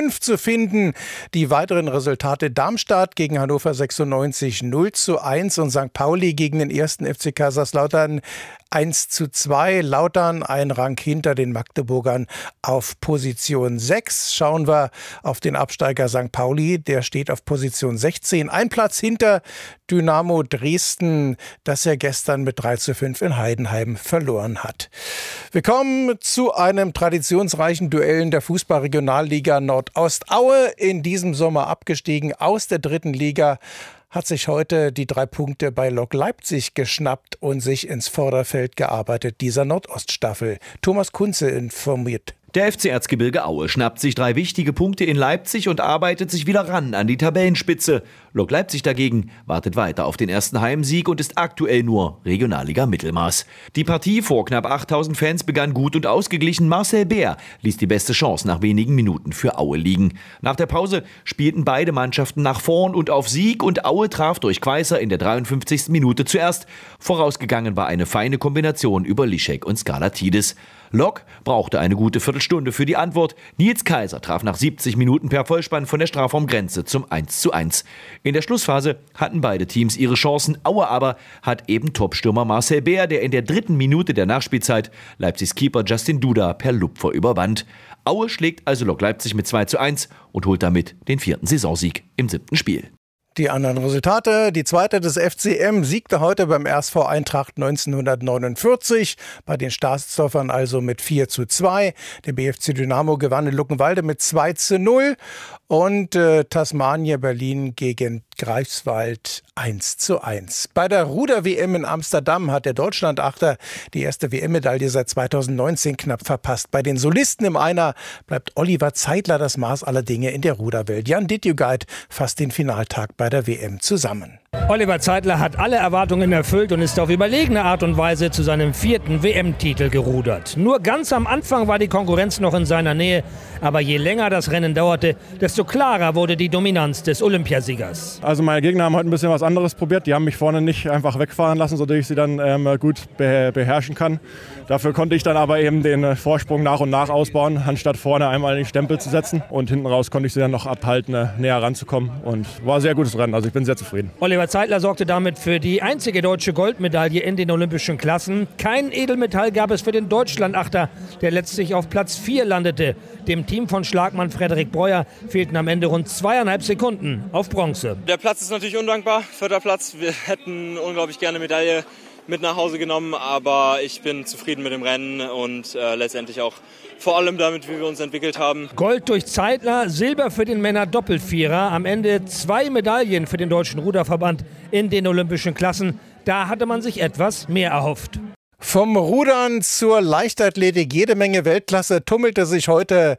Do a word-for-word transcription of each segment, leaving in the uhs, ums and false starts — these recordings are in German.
fünf zu finden. Die weiteren Resultate: Darmstadt gegen Hannover sechsundneunzig null zu eins und Sankt Pauli gegen den ersten F C Kaiserslautern eins zu zwei. Lautern ein Rang hinter den Magdeburgern auf Position sechs. Schauen wir auf den Absteiger Sankt Pauli. Der steht auf Position sechzehn. Ein Platz hinter Dynamo Dresden, das er gestern mit drei zu fünf in Heidenheim verloren hat. Wir kommen zu einem traditionsreichen Duell in der Fußball-Regionalliga Nordost. Aue, in diesem Sommer abgestiegen aus der dritten Liga, hat sich heute die drei Punkte bei Lok Leipzig geschnappt und sich ins Vorderfeld gearbeitet dieser Nordoststaffel. Thomas Kunze informiert. Der F C Erzgebirge Aue schnappt sich drei wichtige Punkte in Leipzig und arbeitet sich wieder ran an die Tabellenspitze. Lok Leipzig dagegen wartet weiter auf den ersten Heimsieg und ist aktuell nur Regionalliga Mittelmaß. Die Partie vor knapp achttausend Fans begann gut und ausgeglichen. Marcel Bär ließ die beste Chance nach wenigen Minuten für Aue liegen. Nach der Pause spielten beide Mannschaften nach vorn und auf Sieg und Aue traf durch Quaißer in der dreiundfünfzigsten Minute zuerst. Vorausgegangen war eine feine Kombination über Lischek und Skarlatidis. Lok brauchte eine gute Viertelstunde für die Antwort. Nils Kaiser traf nach siebzig Minuten per Vollspann von der Strafraumgrenze zum eins zu eins. In der Schlussphase hatten beide Teams ihre Chancen. Aue aber hat eben Topstürmer Marcel Bär, der in der dritten Minute der Nachspielzeit Leipzigs Keeper Justin Duda per Lupfer überwand. Aue schlägt also Lok Leipzig mit zwei zu eins und holt damit den vierten Saisonsieg im siebten Spiel. Die anderen Resultate: Die zweite des F C M siegte heute beim R S V Eintracht neunzehnhundertneunundvierzig, bei den Staatsdorfern also mit vier zu zwei. Der B F C Dynamo gewann in Luckenwalde mit zwei zu null und äh, Tasmania Berlin gegen Greifswald eins zu eins. Bei der Ruder-W M in Amsterdam hat der Deutschlandachter die erste W M-Medaille seit zweitausendneunzehn knapp verpasst. Bei den Solisten im Einer bleibt Oliver Zeitler das Maß aller Dinge in der Ruderwelt. Jan Dittjugeit fasst den Finaltag bei der W M zusammen. Oliver Zeitler hat alle Erwartungen erfüllt und ist auf überlegene Art und Weise zu seinem vierten W M-Titel gerudert. Nur ganz am Anfang war die Konkurrenz noch in seiner Nähe, aber je länger das Rennen dauerte, desto klarer wurde die Dominanz des Olympiasiegers. Also meine Gegner haben heute ein bisschen was anderes probiert. Die haben mich vorne nicht einfach wegfahren lassen, sodass ich sie dann ähm, gut be- beherrschen kann. Dafür konnte ich dann aber eben den Vorsprung nach und nach ausbauen, anstatt vorne einmal den Stempel zu setzen. Und hinten raus konnte ich sie dann noch abhalten, näher ranzukommen. Und war ein sehr gutes Rennen, also ich bin sehr zufrieden. Oliver Zeitler sorgte damit für die einzige deutsche Goldmedaille in den olympischen Klassen. Kein Edelmetall gab es für den Deutschlandachter, der letztlich auf Platz vier landete. Dem Team von Schlagmann Frederik Breuer fehlten am Ende rund zweieinhalb Sekunden auf Bronze. Der Platz ist natürlich undankbar, vierter Platz. Wir hätten unglaublich gerne Medaille mit nach Hause genommen, aber ich bin zufrieden mit dem Rennen und äh, letztendlich auch vor allem damit, wie wir uns entwickelt haben. Gold durch Zeitler, Silber für den Männer-Doppelvierer. Am Ende zwei Medaillen für den Deutschen Ruderverband in den olympischen Klassen. Da hatte man sich etwas mehr erhofft. Vom Rudern zur Leichtathletik, jede Menge Weltklasse tummelte sich heute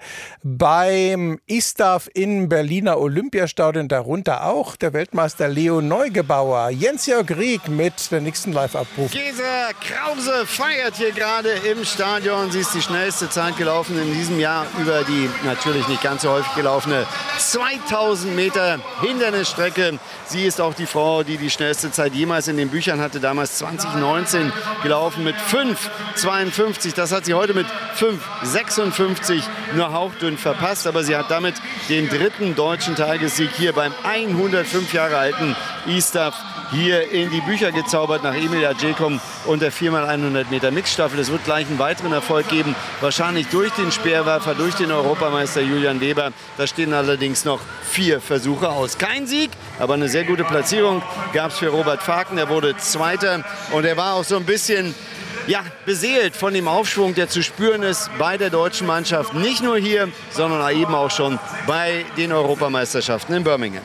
beim I S T A F im Berliner Olympiastadion, darunter auch der Weltmeister Leo Neugebauer. Jens-Jörg Rieck mit der nächsten Live-Abruf. Gesa Krause feiert hier gerade im Stadion. Sie ist die schnellste Zeit gelaufen in diesem Jahr über die natürlich nicht ganz so häufig gelaufene zweitausend Meter Hindernisstrecke. Sie ist auch die Frau, die die schnellste Zeit jemals in den Büchern hatte, damals zwanzig neunzehn gelaufen mit fünf zweiundfünfzig. Das hat sie heute mit fünf sechsundfünfzig nur hauchdünn verpasst. Aber sie hat damit den dritten deutschen Tagessieg hier beim hundertfünf Jahre alten I S T A F hier in die Bücher gezaubert nach Emilia Jecom und der vier mal hundert Meter Mixstaffel. Es wird gleich einen weiteren Erfolg geben, wahrscheinlich durch den Speerwerfer, durch den Europameister Julian Weber. Da stehen allerdings noch vier Versuche aus. Kein Sieg, aber eine sehr gute Platzierung gab es für Robert Faken. Er wurde Zweiter und er war auch so ein bisschen ja, beseelt von dem Aufschwung, der zu spüren ist bei der deutschen Mannschaft. Nicht nur hier, sondern eben auch schon bei den Europameisterschaften in Birmingham.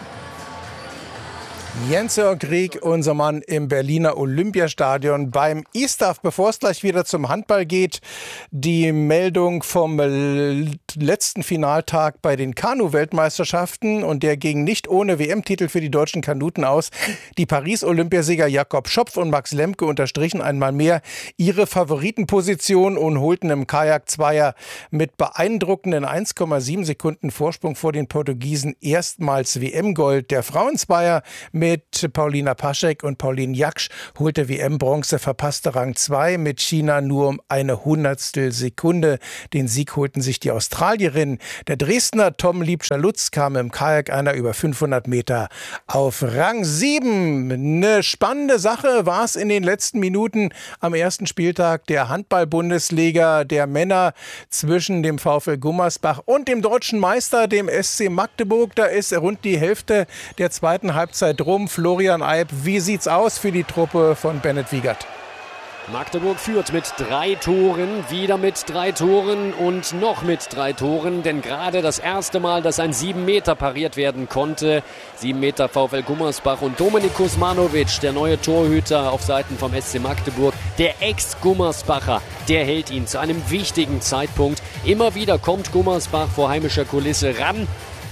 Jens-Jörg Rieck, unser Mann im Berliner Olympiastadion beim I S T A F. Bevor es gleich wieder zum Handball geht, die Meldung vom letzten Finaltag bei den Kanu-Weltmeisterschaften, und der ging nicht ohne W M-Titel für die deutschen Kanuten aus. Die Paris-Olympiasieger Jakob Schopf und Max Lemke unterstrichen einmal mehr ihre Favoritenposition und holten im Kajak-Zweier mit beeindruckenden eins Komma sieben Sekunden Vorsprung vor den Portugiesen erstmals W M-Gold. Der Frauenzweier mit mit Paulina Paschek und Pauline Jaksch, holte W M-Bronze, verpasste Rang zwei mit China nur um eine Hundertstel Sekunde. Den Sieg holten sich die Australierinnen. Der Dresdner Tom Liebscher-Lutz kam im Kajak einer über fünfhundert Meter auf Rang sieben. Eine spannende Sache war es in den letzten Minuten am ersten Spieltag der Handball-Bundesliga der Männer zwischen dem VfL Gummersbach und dem deutschen Meister, dem S C Magdeburg. Da ist rund die Hälfte der zweiten Halbzeit rum. Florian Eib, wie sieht's aus für die Truppe von Bennett Wiegert? Magdeburg führt mit drei Toren, wieder mit drei Toren und noch mit drei Toren, denn gerade das erste Mal, dass ein sieben Meter pariert werden konnte, sieben Meter VfL Gummersbach und Dominik Kuzmanovic, der neue Torhüter auf Seiten vom S C Magdeburg, der Ex-Gummersbacher, der hält ihn zu einem wichtigen Zeitpunkt. Immer wieder kommt Gummersbach vor heimischer Kulisse ran.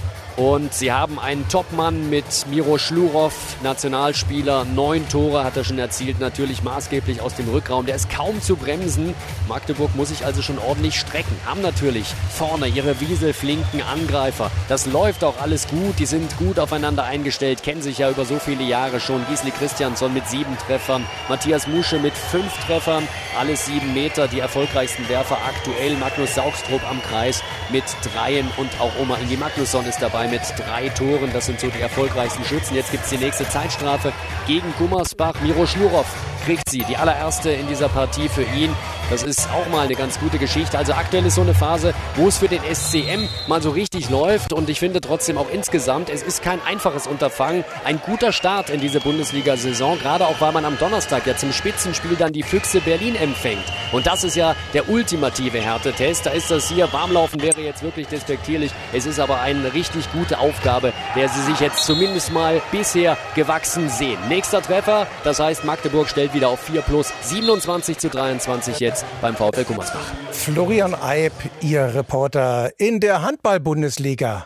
Und sie haben einen Topmann mit Miro Schlurov, Nationalspieler. Neun Tore hat er schon erzielt, natürlich maßgeblich aus dem Rückraum. Der ist kaum zu bremsen. Magdeburg muss sich also schon ordentlich strecken. Haben natürlich vorne ihre wieselflinken Angreifer. Das läuft auch alles gut. Die sind gut aufeinander eingestellt, kennen sich ja über so viele Jahre schon. Gisli Christiansson mit sieben Treffern, Matthias Musche mit fünf Treffern. Alles sieben Meter, die erfolgreichsten Werfer aktuell. Magnus Saugstrup am Kreis mit dreien und auch Oma Ingi Magnusson ist dabei mit drei Toren. Das sind so die erfolgreichsten Schützen. Jetzt gibt es die nächste Zeitstrafe gegen Gummersbach. Miro Schlurov kriegt sie, die allererste in dieser Partie für ihn. Das ist auch mal eine ganz gute Geschichte. Also aktuell ist so eine Phase, wo es für den S C M mal so richtig läuft. Und ich finde trotzdem auch insgesamt, es ist kein einfaches Unterfangen. Ein guter Start in diese Bundesliga-Saison. Gerade auch, weil man am Donnerstag ja zum Spitzenspiel dann die Füchse Berlin empfängt. Und das ist ja der ultimative Härtetest. Da ist das hier, Warmlaufen wäre jetzt wirklich despektierlich. Es ist aber eine richtig gute Aufgabe, der sie sich jetzt zumindest mal bisher gewachsen sehen. Nächster Treffer, das heißt Magdeburg stellt wieder auf vier plus, siebenundzwanzig zu dreiundzwanzig jetzt beim VfL Gummersbach. Florian Eib, Ihr Reporter in der Handball-Bundesliga.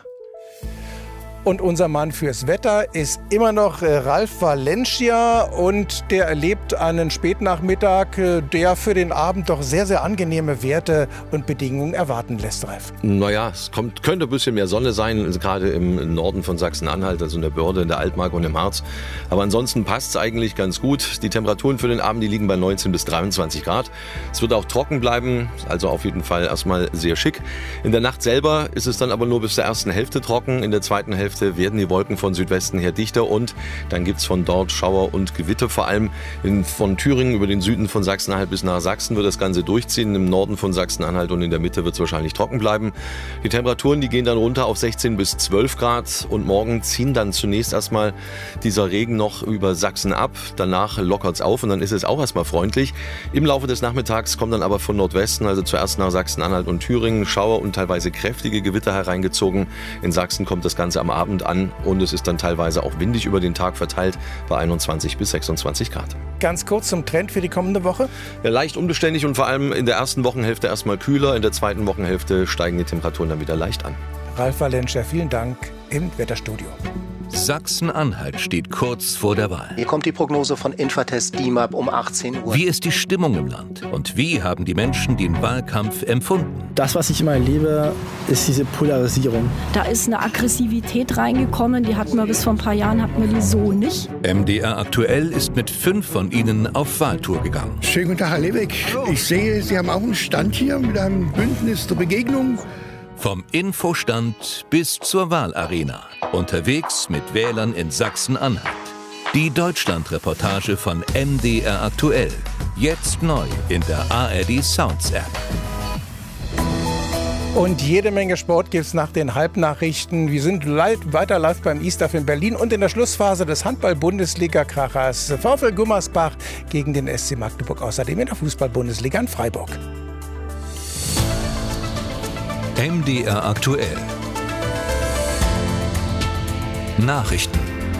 Und unser Mann fürs Wetter ist immer noch Ralf Valencia und der erlebt einen Spätnachmittag, der für den Abend doch sehr, sehr angenehme Werte und Bedingungen erwarten lässt, Ralf. Naja, es kommt, könnte ein bisschen mehr Sonne sein, gerade im Norden von Sachsen-Anhalt, also in der Börde, in der Altmark und im Harz. Aber ansonsten passt es eigentlich ganz gut. Die Temperaturen für den Abend, die liegen bei neunzehn bis dreiundzwanzig Grad. Es wird auch trocken bleiben, also auf jeden Fall erstmal sehr schick. In der Nacht selber ist es dann aber nur bis zur ersten Hälfte trocken. In der zweiten Hälfte werden die Wolken von Südwesten her dichter und dann gibt es von dort Schauer und Gewitter. Vor allem in, von Thüringen über den Süden von Sachsen-Anhalt bis nach Sachsen wird das Ganze durchziehen. Im Norden von Sachsen-Anhalt und in der Mitte wird es wahrscheinlich trocken bleiben. Die Temperaturen, die gehen dann runter auf sechzehn bis zwölf Grad und morgen ziehen dann zunächst erstmal dieser Regen noch über Sachsen ab. Danach lockert es auf und dann ist es auch erstmal freundlich. Im Laufe des Nachmittags kommen dann aber von Nordwesten, also zuerst nach Sachsen-Anhalt und Thüringen, Schauer und teilweise kräftige Gewitter hereingezogen. In Sachsen kommt das Ganze am Abend an und es ist dann teilweise auch windig über den Tag verteilt bei einundzwanzig bis sechsundzwanzig Grad. Ganz kurz zum Trend für die kommende Woche. Ja, leicht unbeständig und vor allem in der ersten Wochenhälfte erstmal kühler, in der zweiten Wochenhälfte steigen die Temperaturen dann wieder leicht an. Ralf Valencia, vielen Dank im Wetterstudio. Sachsen-Anhalt steht kurz vor der Wahl. Hier kommt die Prognose von Infratest D I M A P um achtzehn Uhr. Wie ist die Stimmung im Land? Und wie haben die Menschen den Wahlkampf empfunden? Das, was ich immer erlebe, ist diese Polarisierung. Da ist eine Aggressivität reingekommen, die hatten wir bis vor ein paar Jahren, hatten wir die so nicht. M D R Aktuell ist mit fünf von ihnen auf Wahltour gegangen. Schönen guten Tag, Herr Lebeck. Ich sehe, Sie haben auch einen Stand hier mit einem Bündnis zur Begegnung. Vom Infostand bis zur Wahlarena. Unterwegs mit Wählern in Sachsen-Anhalt. Die Deutschland-Reportage von M D R Aktuell. Jetzt neu in der A R D Sounds App. Und jede Menge Sport gibt es nach den Halbnachrichten. Wir sind live, weiter live beim E-Staff in Berlin und in der Schlussphase des Handball-Bundesliga-Krachers VfL Gummersbach gegen den S C Magdeburg. Außerdem in der Fußball-Bundesliga in Freiburg. M D R Aktuell. Nachrichten.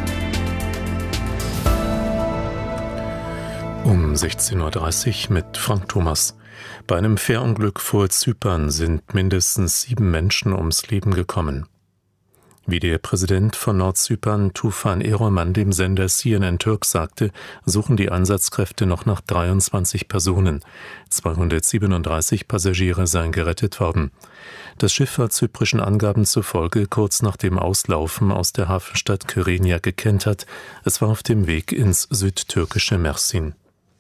Um sechzehn Uhr dreißig mit Frank Thomas. Bei einem Fährunglück vor Zypern sind mindestens sieben Menschen ums Leben gekommen. Wie der Präsident von Nordzypern, Tufan Eroman, dem Sender C N N Türk sagte, suchen die Einsatzkräfte noch nach dreiundzwanzig Personen. zweihundertsiebenunddreißig Passagiere seien gerettet worden. Das Schiff war zyprischen Angaben zufolge kurz nach dem Auslaufen aus der Hafenstadt Kyrenia gekentert. Es war auf dem Weg ins südtürkische Mersin.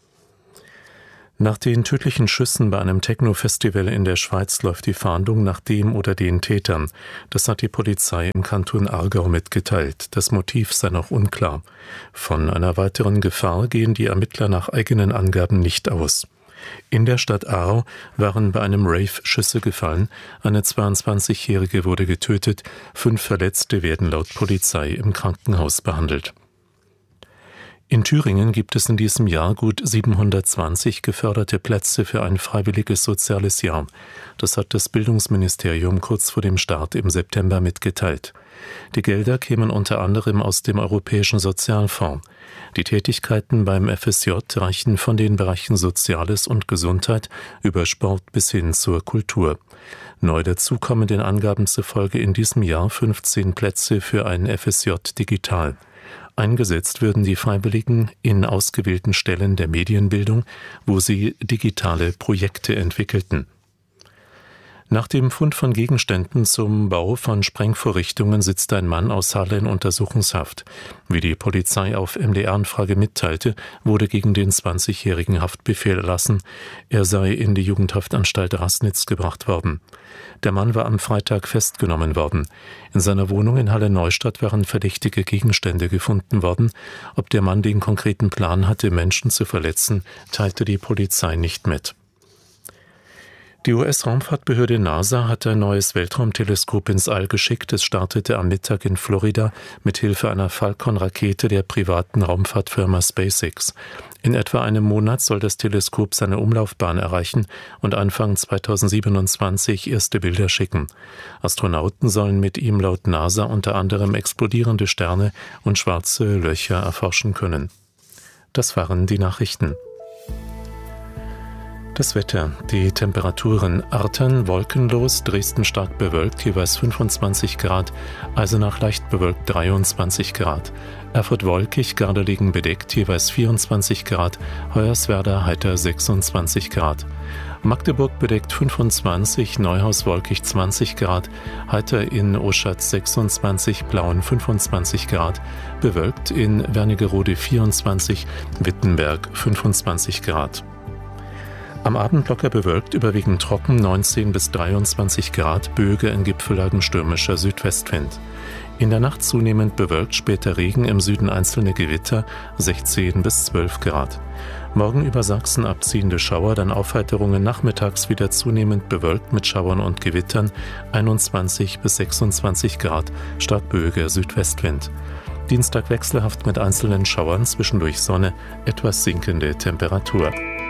Nach den tödlichen Schüssen bei einem Techno-Festival in der Schweiz läuft die Fahndung nach dem oder den Tätern. Das hat die Polizei im Kanton Aargau mitgeteilt. Das Motiv sei noch unklar. Von einer weiteren Gefahr gehen die Ermittler nach eigenen Angaben nicht aus. In der Stadt Aarau waren bei einem Rave Schüsse gefallen. Eine zweiundzwanzigjährige wurde getötet. Fünf Verletzte werden laut Polizei im Krankenhaus behandelt. In Thüringen gibt es in diesem Jahr gut siebenhundertzwanzig geförderte Plätze für ein freiwilliges soziales Jahr. Das hat das Bildungsministerium kurz vor dem Start im September mitgeteilt. Die Gelder kämen unter anderem aus dem Europäischen Sozialfonds. Die Tätigkeiten beim F S J reichen von den Bereichen Soziales und Gesundheit über Sport bis hin zur Kultur. Neu dazu kommen den Angaben zufolge in diesem Jahr fünfzehn Plätze für ein F S J digital. Eingesetzt würden die Freiwilligen in ausgewählten Stellen der Medienbildung, wo sie digitale Projekte entwickelten. Nach dem Fund von Gegenständen zum Bau von Sprengvorrichtungen sitzt ein Mann aus Halle in Untersuchungshaft. Wie die Polizei auf M D R-Anfrage mitteilte, wurde gegen den zwanzigjährigen Haftbefehl erlassen. Er sei in die Jugendhaftanstalt Raßnitz gebracht worden. Der Mann war am Freitag festgenommen worden. In seiner Wohnung in Halle-Neustadt waren verdächtige Gegenstände gefunden worden. Ob der Mann den konkreten Plan hatte, Menschen zu verletzen, teilte die Polizei nicht mit. Die U S-Raumfahrtbehörde NASA hat ein neues Weltraumteleskop ins All geschickt. Es startete am Mittag in Florida mit Hilfe einer Falcon-Rakete der privaten Raumfahrtfirma SpaceX. In etwa einem Monat soll das Teleskop seine Umlaufbahn erreichen und Anfang zweitausendsiebenundzwanzig erste Bilder schicken. Astronauten sollen mit ihm laut NASA unter anderem explodierende Sterne und schwarze Löcher erforschen können. Das waren die Nachrichten. Das Wetter, die Temperaturen: Artern wolkenlos, Dresden stark bewölkt, jeweils fünfundzwanzig Grad, Eisenach leicht bewölkt dreiundzwanzig Grad, Erfurt wolkig, Gardelegen bedeckt, jeweils vierundzwanzig Grad, Hoyerswerda heiter sechsundzwanzig Grad, Magdeburg bedeckt fünfundzwanzig, Neuhaus wolkig zwanzig Grad, heiter in Oschatz sechsundzwanzig, Plauen fünfundzwanzig Grad, bewölkt in Wernigerode vierundzwanzig, Wittenberg fünfundzwanzig Grad. Am Abend locker bewölkt, überwiegend trocken, neunzehn bis dreiundzwanzig Grad, Böge in Gipfellagen stürmischer Südwestwind. In der Nacht zunehmend bewölkt, später Regen, im Süden einzelne Gewitter, sechzehn bis zwölf Grad. Morgen über Sachsen abziehende Schauer, dann Aufheiterungen, nachmittags wieder zunehmend bewölkt mit Schauern und Gewittern, einundzwanzig bis sechsundzwanzig Grad, stark Böge, Südwestwind. Dienstag wechselhaft mit einzelnen Schauern, zwischendurch Sonne, etwas sinkende Temperatur.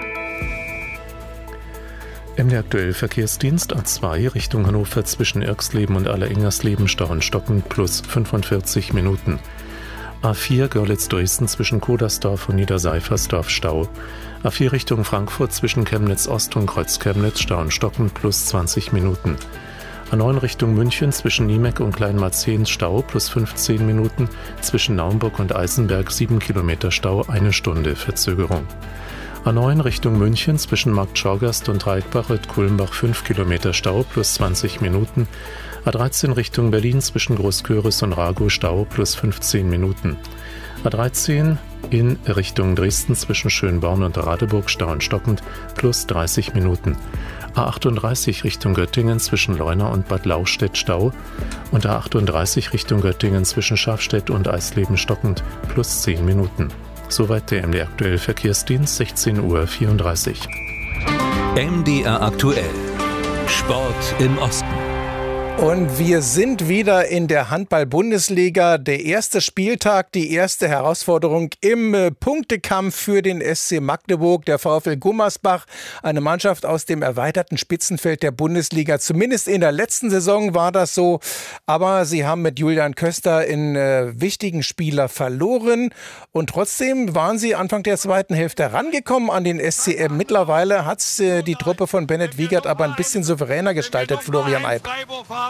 M D aktuell Verkehrsdienst A zwei Richtung Hannover zwischen Irxleben und Allerengersleben Stau und stockend plus fünfundvierzig Minuten. A vier Görlitz-Dresden zwischen Kodersdorf und Niederseifersdorf Stau. A vier Richtung Frankfurt zwischen Chemnitz-Ost und Kreuz-Chemnitz Stau und stockend plus zwanzig Minuten. A neun Richtung München zwischen Niemeck und Kleinmarzehn Stau plus fünfzehn Minuten. Zwischen Naumburg und Eisenberg sieben Kilometer Stau, eine Stunde Verzögerung. A neun Richtung München zwischen Markt Schorgast und Reitbach-Kulmbach fünf Kilometer Stau plus zwanzig Minuten. A dreizehn Richtung Berlin zwischen Großköris und Ragow Stau plus fünfzehn Minuten. A dreizehn in Richtung Dresden zwischen Schönborn und Radeburg Stau und stockend plus dreißig Minuten. A achtunddreißig Richtung Göttingen zwischen Leuna und Bad Lauchstädt Stau und A achtunddreißig Richtung Göttingen zwischen Schafstedt und Eisleben stockend plus zehn Minuten. Soweit der M D R aktuell Verkehrsdienst, sechzehn Uhr vierunddreißig. M D R aktuell. Sport im Osten. Und wir sind wieder in der Handball-Bundesliga. Der erste Spieltag, die erste Herausforderung im äh, Punktekampf für den S C Magdeburg. Der VfL Gummersbach, eine Mannschaft aus dem erweiterten Spitzenfeld der Bundesliga. Zumindest in der letzten Saison war das so. Aber sie haben mit Julian Köster einen äh, wichtigen Spieler verloren. Und trotzdem waren sie Anfang der zweiten Hälfte rangekommen an den S C M. Mittlerweile hat äh, die Truppe von Bennett Wiegert aber ein bisschen souveräner gestaltet, Florian Eib.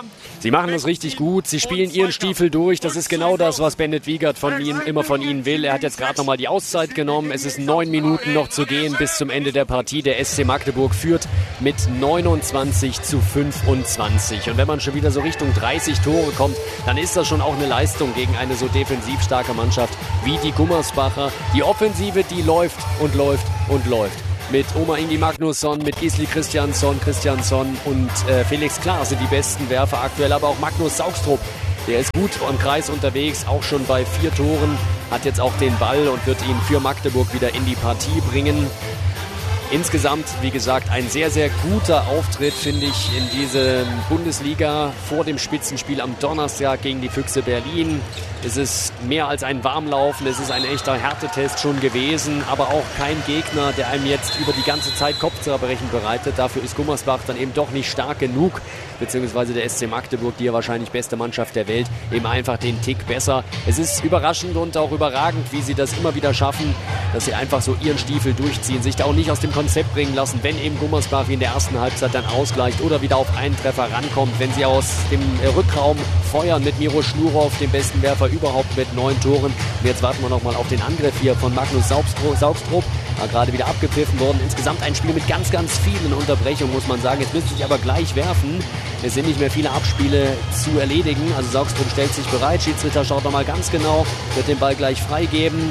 Sie machen das richtig gut, sie spielen ihren Stiefel durch. Das ist genau das, was Bennett Wiegert von ihnen, immer von ihnen will. Er hat jetzt gerade nochmal die Auszeit genommen. Es ist neun Minuten noch zu gehen bis zum Ende der Partie. Der S C Magdeburg führt mit neunundzwanzig zu fünfundzwanzig. Und wenn man schon wieder so Richtung dreißig Tore kommt, dann ist das schon auch eine Leistung gegen eine so defensiv starke Mannschaft wie die Gummersbacher. Die Offensive, die läuft und läuft und läuft. Mit Oma Ingi Magnusson, mit Gisli Christiansson, Christiansson und äh, Felix Klar sind die besten Werfer aktuell, aber auch Magnus Saugstrup, der ist gut im Kreis unterwegs, auch schon bei vier Toren, hat jetzt auch den Ball und wird ihn für Magdeburg wieder in die Partie bringen. Insgesamt, wie gesagt, ein sehr, sehr guter Auftritt, finde ich, in dieser Bundesliga vor dem Spitzenspiel am Donnerstag gegen die Füchse Berlin. Es ist mehr als ein Warmlaufen, es ist ein echter Härtetest schon gewesen, aber auch kein Gegner, der einem jetzt über die ganze Zeit Kopfzerbrechen bereitet. Dafür ist Gummersbach dann eben doch nicht stark genug, beziehungsweise der S C Magdeburg, die ja wahrscheinlich beste Mannschaft der Welt, eben einfach den Tick besser. Es ist überraschend und auch überragend, wie sie das immer wieder schaffen, dass sie einfach so ihren Stiefel durchziehen, sich da auch nicht aus dem Konzept bringen lassen, wenn eben Gummersbach wie in der ersten Halbzeit dann ausgleicht oder wieder auf einen Treffer rankommt, wenn sie aus dem Rückraum feuern mit Miro Schnurov, dem besten Werfer überhaupt mit neun Toren. Und jetzt warten wir nochmal auf den Angriff hier von Magnus Saugstrup, Saugstrup. War gerade wieder abgepfiffen worden. Insgesamt ein Spiel mit ganz, ganz vielen Unterbrechungen, muss man sagen. Jetzt müsste ich aber gleich werfen. Es sind nicht mehr viele Abspiele zu erledigen. Also Saugstrup stellt sich bereit. Schiedsrichter schaut nochmal ganz genau, wird den Ball gleich freigeben.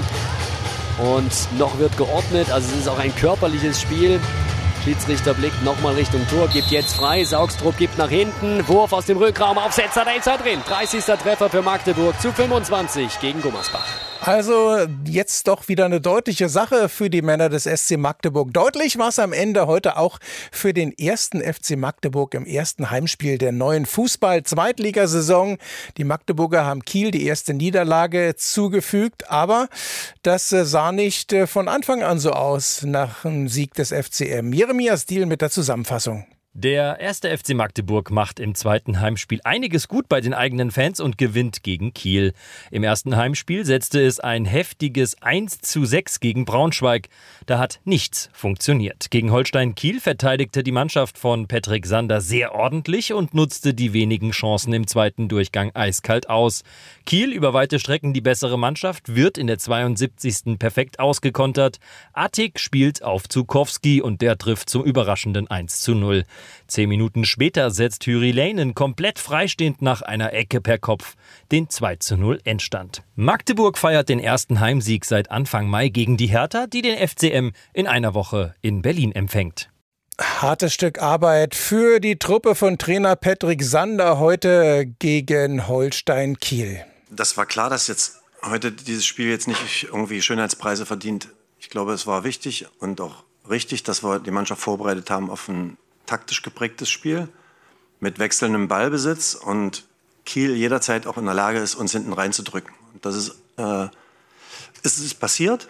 Und noch wird geordnet. Also es ist auch ein körperliches Spiel. Schiedsrichter blickt nochmal Richtung Tor, gibt jetzt frei. Saugstrup gibt nach hinten. Wurf aus dem Rückraum, Aufsetzer, da ist er drin. dreißigster Treffer für Magdeburg zu fünfundzwanzig gegen Gummersbach. Also jetzt doch wieder eine deutliche Sache für die Männer des S C Magdeburg. Deutlich war es am Ende heute auch für den ersten F C Magdeburg im ersten Heimspiel der neuen Fußball-Zweitligasaison. Die Magdeburger haben Kiel die erste Niederlage zugefügt, aber das sah nicht von Anfang an so aus nach dem Sieg des F C M. Jeremias Diel mit der Zusammenfassung. Der erste F C Magdeburg macht im zweiten Heimspiel einiges gut bei den eigenen Fans und gewinnt gegen Kiel. Im ersten Heimspiel setzte es ein heftiges eins zu sechs gegen Braunschweig. Da hat nichts funktioniert. Gegen Holstein Kiel verteidigte die Mannschaft von Patrick Sander sehr ordentlich und nutzte die wenigen Chancen im zweiten Durchgang eiskalt aus. Kiel, über weite Strecken die bessere Mannschaft, wird in der zweiundsiebzigsten perfekt ausgekontert. Attik spielt auf Zukowski und der trifft zum überraschenden eins zu null. Zehn Minuten später setzt Hyri Leinen komplett freistehend nach einer Ecke per Kopf den zwei zu null Endstand. Magdeburg feiert den ersten Heimsieg seit Anfang Mai gegen die Hertha, die den F C M in einer Woche in Berlin empfängt. Hartes Stück Arbeit für die Truppe von Trainer Patrick Sander heute gegen Holstein Kiel. Das war klar, dass jetzt heute dieses Spiel jetzt nicht irgendwie Schönheitspreise verdient. Ich glaube, es war wichtig und auch richtig, dass wir die Mannschaft vorbereitet haben auf ein taktisch geprägtes Spiel mit wechselndem Ballbesitz und Kiel jederzeit auch in der Lage ist, uns hinten reinzudrücken. Und das ist, äh, ist, ist passiert,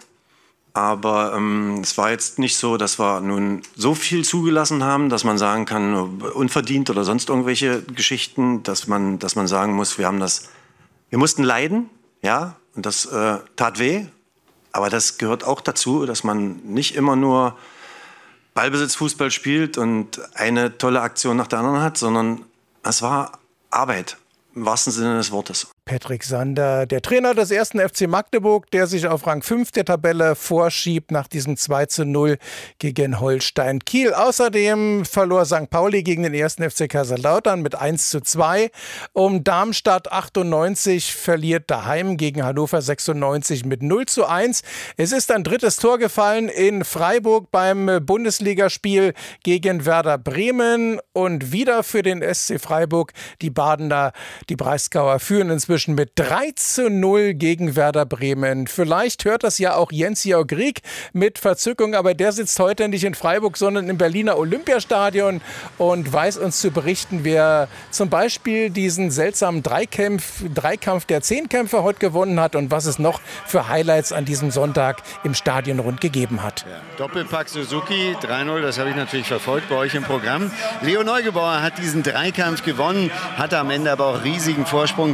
aber ähm, es war jetzt nicht so, dass wir nun so viel zugelassen haben, dass man sagen kann, unverdient oder sonst irgendwelche Geschichten, dass man, dass man sagen muss, wir haben das, wir mussten leiden, ja, und das äh, tat weh, aber das gehört auch dazu, dass man nicht immer nur Ballbesitzfußball spielt und eine tolle Aktion nach der anderen hat, sondern es war Arbeit, im wahrsten Sinne des Wortes. Patrick Sander, der Trainer des ersten F C Magdeburg, der sich auf Rang fünf der Tabelle vorschiebt nach diesem zwei zu null gegen Holstein Kiel. Außerdem verlor Sankt Pauli gegen den ersten F C Kaiserslautern mit eins zu zwei. Um Darmstadt achtundneunzig verliert daheim gegen Hannover sechsundneunzig mit null zu eins. Es ist ein drittes Tor gefallen in Freiburg beim Bundesligaspiel gegen Werder Bremen. Und wieder für den S C Freiburg. Die Badener, die Breisgauer führen inzwischen mit drei zu null gegen Werder Bremen. Vielleicht hört das ja auch Jens-Georg Rieck mit Verzückung, aber der sitzt heute nicht in Freiburg, sondern im Berliner Olympiastadion und weiß uns zu berichten, wer zum Beispiel diesen seltsamen Dreikampf, Dreikampf der Zehnkämpfer heute gewonnen hat und was es noch für Highlights an diesem Sonntag im Stadion rund gegeben hat. Ja, Doppelpack Suzuki, drei null, das habe ich natürlich verfolgt bei euch im Programm. Leo Neugebauer hat diesen Dreikampf gewonnen, hatte am Ende aber auch riesigen Vorsprung, ganz einfach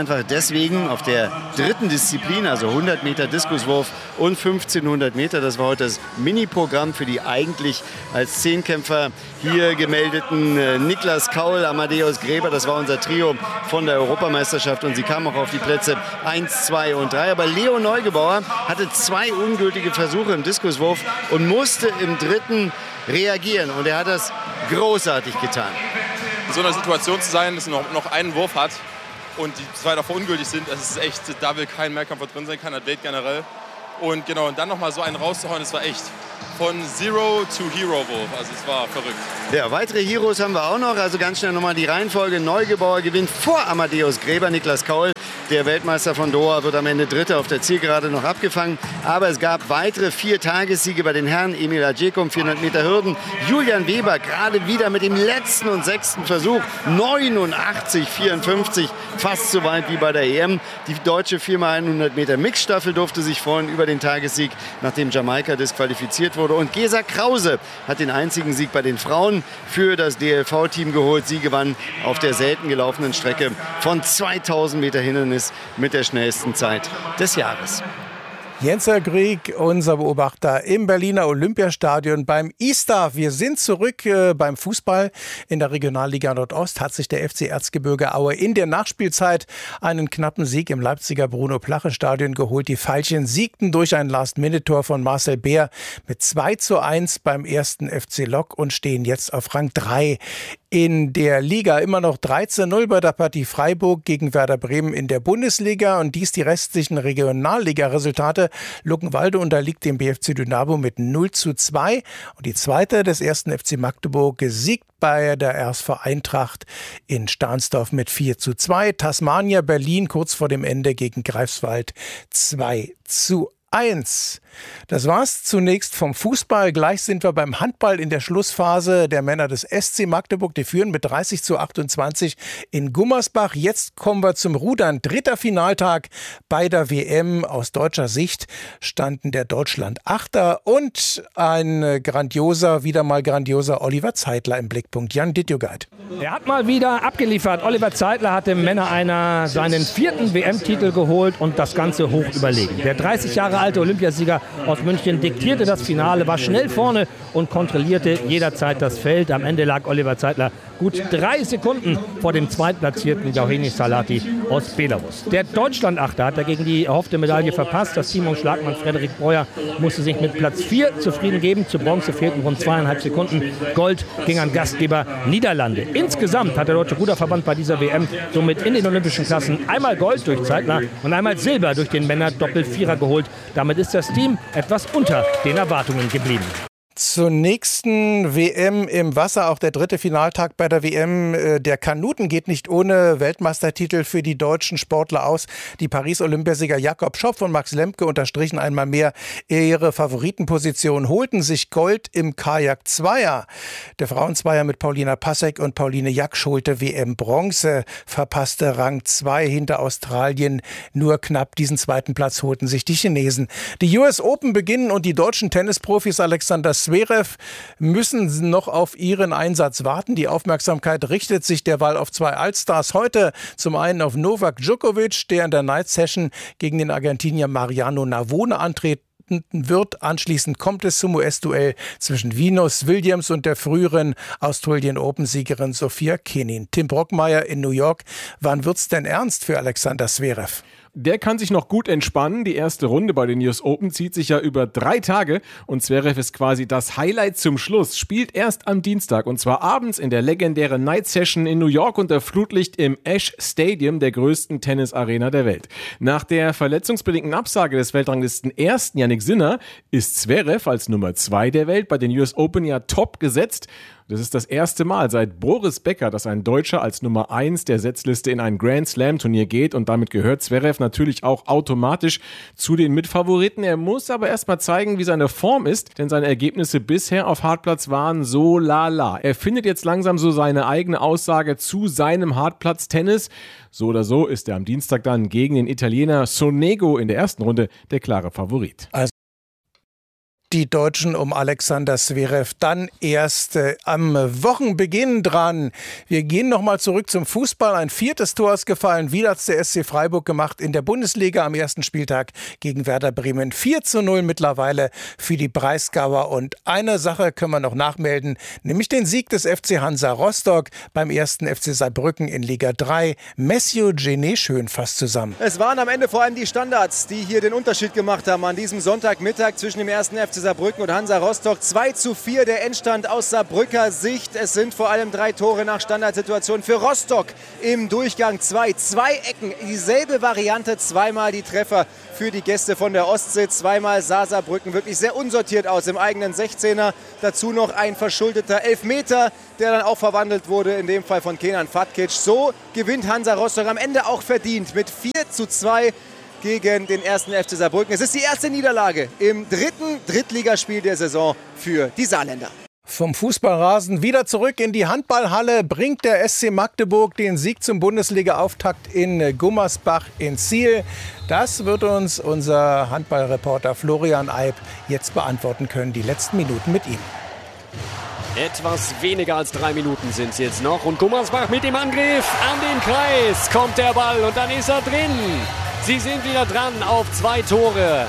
einfach deswegen auf der dritten Disziplin, also hundert Meter Diskuswurf und fünfzehnhundert Meter. Das war heute das Mini-Programm für die eigentlich als Zehnkämpfer hier gemeldeten äh, Niklas Kaul, Amadeus Gräber. Das war unser Trio von der Europameisterschaft und sie kamen auch auf die Plätze eins, zwei und drei. Aber Leo Neugebauer hatte zwei ungültige Versuche im Diskuswurf und musste im dritten reagieren. Und er hat das großartig getan. In so einer Situation zu sein, dass er noch, noch einen Wurf hat und die zwei davor ungültig sind, das ist echt, da will kein Mehrkampfer drin sein, kein Athlet generell. Und genau, und dann nochmal so einen rauszuhauen, das war echt von Zero to Hero Wurf. Also es war verrückt. Ja, weitere Heroes haben wir auch noch. Also ganz schnell nochmal die Reihenfolge. Neugebauer gewinnt vor Amadeus Gräber. Niklas Kaul, der Weltmeister von Doha, wird am Ende Dritter auf der Zielgerade noch abgefangen. Aber es gab weitere vier Tagessiege bei den Herren. Emil Adjekum, vierhundert Meter Hürden. Julian Weber gerade wieder mit dem letzten und sechsten Versuch. neunundachtzig vierundfünfzig, fast so weit wie bei der E M. Die deutsche vier mal hundert Meter Mixstaffel durfte sich freuen über den Tagessieg, nachdem Jamaika disqualifiziert wurde. Und Gesa Krause hat den einzigen Sieg bei den Frauen für das D L V-Team geholt. Sie gewann auf der selten gelaufenen Strecke von zweitausend Meter Hindernis mit der schnellsten Zeit des Jahres. Jenser Grieg, unser Beobachter im Berliner Olympiastadion beim E-Star. Wir sind zurück äh, beim Fußball. In der Regionalliga Nordost hat sich der F C Erzgebirge Aue in der Nachspielzeit einen knappen Sieg im Leipziger Bruno-Plache-Stadion geholt. Die Veilchen siegten durch ein Last-Minute-Tor von Marcel Beer mit zwei zu eins beim ersten F C Lok und stehen jetzt auf Rang drei in der Liga. Immer noch dreizehn null bei der Partie Freiburg gegen Werder Bremen in der Bundesliga und dies die restlichen Regionalliga-Resultate. Luckenwalde unterliegt dem B F C Dynamo mit null zu zwei und die zweite des ersten F C Magdeburg gesiegt bei der R S V Eintracht in Stahnsdorf mit vier zu zwei. Tasmania Berlin kurz vor dem Ende gegen Greifswald zwei zu eins. Das war's zunächst vom Fußball. Gleich sind wir beim Handball in der Schlussphase der Männer des S C Magdeburg. Die führen mit dreißig zu achtundzwanzig in Gummersbach. Jetzt kommen wir zum Rudern. Dritter Finaltag bei der W M. Aus deutscher Sicht standen der Deutschland Achter und ein grandioser, wieder mal grandioser Oliver Zeitler im Blickpunkt. Jan Dittjugeit. Er hat mal wieder abgeliefert. Oliver Zeitler hat dem Männer einer seinen vierten W M-Titel geholt und das Ganze hoch überlegen. Der dreißig Jahre alte Olympiasieger aus München diktierte das Finale, war schnell vorne und kontrollierte jederzeit das Feld. Am Ende lag Oliver Zeitler gut drei Sekunden vor dem zweitplatzierten Gauheni Salati aus Belarus. Der Deutschland-Achter hat dagegen die erhoffte Medaille verpasst. Das Team um Schlagmann Frederik Breuer musste sich mit Platz vier zufrieden geben. Zu Bronze fehlten rund zweieinhalb Sekunden. Gold ging an Gastgeber Niederlande. Insgesamt hat der Deutsche Ruderverband bei dieser W M somit in den olympischen Klassen einmal Gold durch Zeitler und einmal Silber durch den Männer-Doppel-Vierer geholt. Damit ist das Team etwas unter den Erwartungen geblieben. Zur nächsten W M im Wasser, auch der dritte Finaltag bei der W M der Kanuten geht nicht ohne Weltmeistertitel für die deutschen Sportler aus. Die Paris-Olympiasieger Jakob Schopf und Max Lemke unterstrichen einmal mehr ihre Favoritenposition, holten sich Gold im Kajak-Zweier. Der Frauenzweier mit Paulina Passek und Pauline Jaksch holte W M-Bronze, verpasste Rang zwei hinter Australien. Nur knapp diesen zweiten Platz holten sich die Chinesen. Die U S Open beginnen und die deutschen Tennisprofis Alexander Zverev müssen noch auf ihren Einsatz warten. Die Aufmerksamkeit richtet sich derweil auf zwei Allstars heute. Zum einen auf Novak Djokovic, der in der Night Session gegen den Argentinier Mariano Navone antreten wird. Anschließend kommt es zum U S-Duell zwischen Venus Williams und der früheren Australian Open-Siegerin Sophia Kenin. Tim Brockmeier in New York. Wann wird's denn ernst für Alexander Zverev? Der kann sich noch gut entspannen. Die erste Runde bei den U S Open zieht sich ja über drei Tage und Zverev ist quasi das Highlight zum Schluss. Spielt erst am Dienstag und zwar abends in der legendären Night Session in New York unter Flutlicht im Ash Stadium, der größten Tennisarena der Welt. Nach der verletzungsbedingten Absage des Weltranglisten ersten Jannik Sinner ist Zverev als Nummer zwei der Welt bei den U S Open ja top gesetzt. Das ist das erste Mal seit Boris Becker, dass ein Deutscher als Nummer eins der Setzliste in ein Grand Slam Turnier geht und damit gehört Zverev natürlich auch automatisch zu den Mitfavoriten. Er muss aber erstmal zeigen, wie seine Form ist, denn seine Ergebnisse bisher auf Hartplatz waren so lala. Er findet jetzt langsam so seine eigene Aussage zu seinem Hartplatz-Tennis. So oder so ist er am Dienstag dann gegen den Italiener Sonego in der ersten Runde der klare Favorit. Also Die Deutschen um Alexander Zverev dann erst äh, am Wochenbeginn dran. Wir gehen nochmal zurück zum Fußball. Ein viertes Tor ist gefallen. Wieder hat der S C Freiburg gemacht in der Bundesliga am ersten Spieltag gegen Werder Bremen. vier zu null mittlerweile für die Breisgauer. Und eine Sache können wir noch nachmelden, nämlich den Sieg des F C Hansa Rostock beim ersten F C Saarbrücken in Liga drei. Messiu Gené schön fast zusammen. Es waren am Ende vor allem die Standards, die hier den Unterschied gemacht haben an diesem Sonntagmittag zwischen dem ersten F C Saarbrücken und Hansa Rostock. zwei zu vier der Endstand aus Saarbrücker Sicht. Es sind vor allem drei Tore nach Standardsituation für Rostock im Durchgang zwei. Zwei Ecken, dieselbe Variante, zweimal die Treffer für die Gäste von der Ostsee. Zweimal sah Saarbrücken wirklich sehr unsortiert aus im eigenen sechzehner. Dazu noch ein verschuldeter Elfmeter, der dann auch verwandelt wurde, in dem Fall von Kenan Fatkic. So gewinnt Hansa Rostock am Ende auch verdient mit vier zu zwei. Gegen den ersten F C Saarbrücken. Es ist die erste Niederlage im dritten Drittligaspiel der Saison für die Saarländer. Vom Fußballrasen wieder zurück in die Handballhalle bringt der S C Magdeburg den Sieg zum Bundesliga-Auftakt in Gummersbach ins Ziel. Das wird uns unser Handballreporter Florian Eib jetzt beantworten können. Die letzten Minuten mit ihm. Etwas weniger als drei Minuten sind es jetzt noch. Und Gummersbach mit dem Angriff an den Kreis. Kommt der Ball und dann ist er drin. Sie sind wieder dran auf zwei Tore.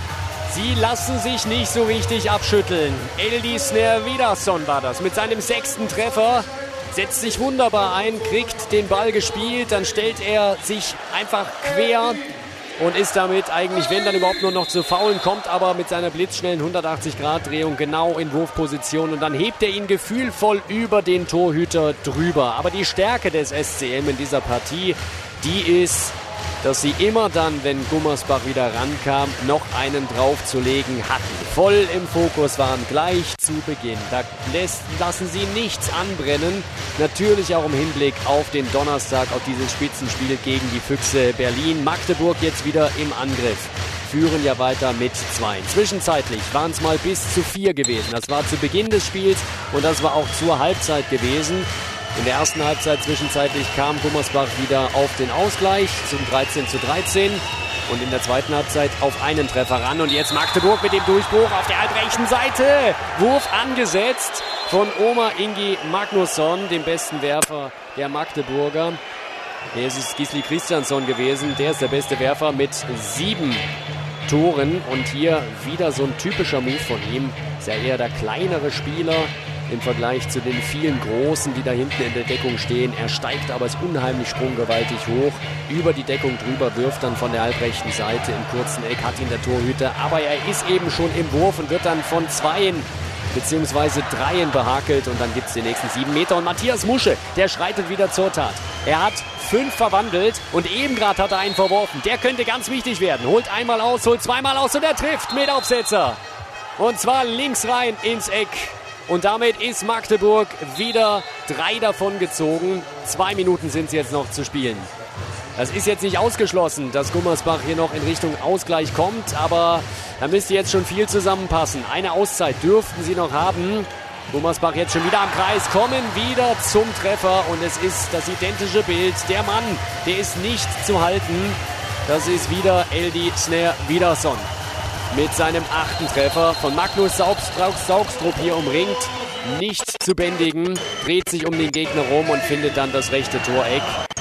Sie lassen sich nicht so richtig abschütteln. Eldisner Widerson war das mit seinem sechsten Treffer. Setzt sich wunderbar ein, kriegt den Ball gespielt. Dann stellt er sich einfach quer und ist damit eigentlich, wenn dann überhaupt nur noch zu faulen, kommt aber mit seiner blitzschnellen hundertachtzig Grad Drehung genau in Wurfposition und dann hebt er ihn gefühlvoll über den Torhüter drüber. Aber die Stärke des S C M in dieser Partie, die ist, dass sie immer dann, wenn Gummersbach wieder rankam, noch einen draufzulegen hatten. Voll im Fokus waren gleich zu Beginn. Da lässt, lassen sie nichts anbrennen. Natürlich auch im Hinblick auf den Donnerstag, auf dieses Spitzenspiel gegen die Füchse Berlin. Magdeburg jetzt wieder im Angriff. Führen ja weiter mit zwei. Zwischenzeitlich waren es mal bis zu vier gewesen. Das war zu Beginn des Spiels und das war auch zur Halbzeit gewesen. In der ersten Halbzeit zwischenzeitlich kam Gummersbach wieder auf den Ausgleich zum dreizehn zu dreizehn und in der zweiten Halbzeit auf einen Treffer ran. Und jetzt Magdeburg mit dem Durchbruch auf der halbrechten Seite. Wurf angesetzt von Omar Ingi Magnusson, dem besten Werfer der Magdeburger. Der ist es Gisli Christiansson gewesen. Der ist der beste Werfer mit sieben Toren. Und hier wieder so ein typischer Move von ihm. Ist ja eher der kleinere Spieler im Vergleich zu den vielen Großen, die da hinten in der Deckung stehen. Er steigt aber ist unheimlich sprunggewaltig hoch, über die Deckung drüber, wirft dann von der halbrechten Seite im kurzen Eck, hat ihn der Torhüter, aber er ist eben schon im Wurf und wird dann von Zweien bzw. Dreien behakelt und dann gibt es die nächsten sieben Meter und Matthias Musche, der schreitet wieder zur Tat. Er hat fünf verwandelt und eben gerade hat er einen verworfen. Der könnte ganz wichtig werden. Holt einmal aus, holt zweimal aus und er trifft mit Aufsetzer. Und zwar links rein ins Eck. Und damit ist Magdeburg wieder drei davon gezogen. Zwei Minuten sind es jetzt noch zu spielen. Das ist jetzt nicht ausgeschlossen, dass Gummersbach hier noch in Richtung Ausgleich kommt. Aber da müsste jetzt schon viel zusammenpassen. Eine Auszeit dürften sie noch haben. Gummersbach jetzt schon wieder am Kreis, kommen wieder zum Treffer. Und es ist das identische Bild. Der Mann, der ist nicht zu halten. Das ist wieder Eldisner Widerson. Mit seinem achten Treffer von Magnus Saugstrup hier umringt. Nicht zu bändigen, dreht sich um den Gegner rum und findet dann das rechte Toreck.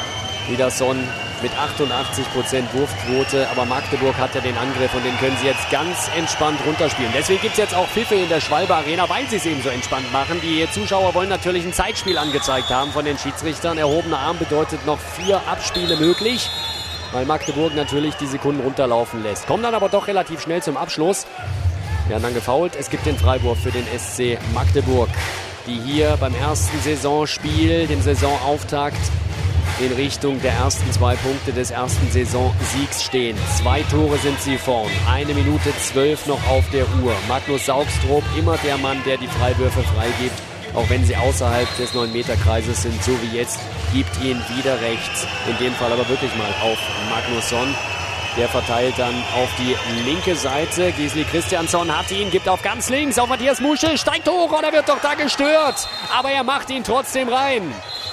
Widerson mit achtundachtzig Prozent Wurfquote, aber Magdeburg hat ja den Angriff und den können sie jetzt ganz entspannt runterspielen. Deswegen gibt es jetzt auch Pfiffe in der Schwalbe Arena, weil sie es eben so entspannt machen. Die Zuschauer wollen natürlich ein Zeitspiel angezeigt haben von den Schiedsrichtern. Erhobener Arm bedeutet noch vier Abspiele möglich, weil Magdeburg natürlich die Sekunden runterlaufen lässt. Kommen dann aber doch relativ schnell zum Abschluss. Werden dann gefoult. Es gibt den Freiwurf für den S C Magdeburg, die hier beim ersten Saisonspiel, dem Saisonauftakt, in Richtung der ersten zwei Punkte des ersten Saisonsiegs stehen. Zwei Tore sind sie vorn. Eine Minute zwölf noch auf der Uhr. Magnus Saugstrup, immer der Mann, der die Freiwürfe freigibt. Auch wenn sie außerhalb des neun Meter Kreises sind, so wie jetzt, gibt ihn wieder rechts. In dem Fall aber wirklich mal auf Magnusson. Der verteilt dann auf die linke Seite. Gisli Christiansson hat ihn, gibt auf ganz links, auf Matthias Musche, steigt hoch und er wird doch da gestört. Aber er macht ihn trotzdem rein.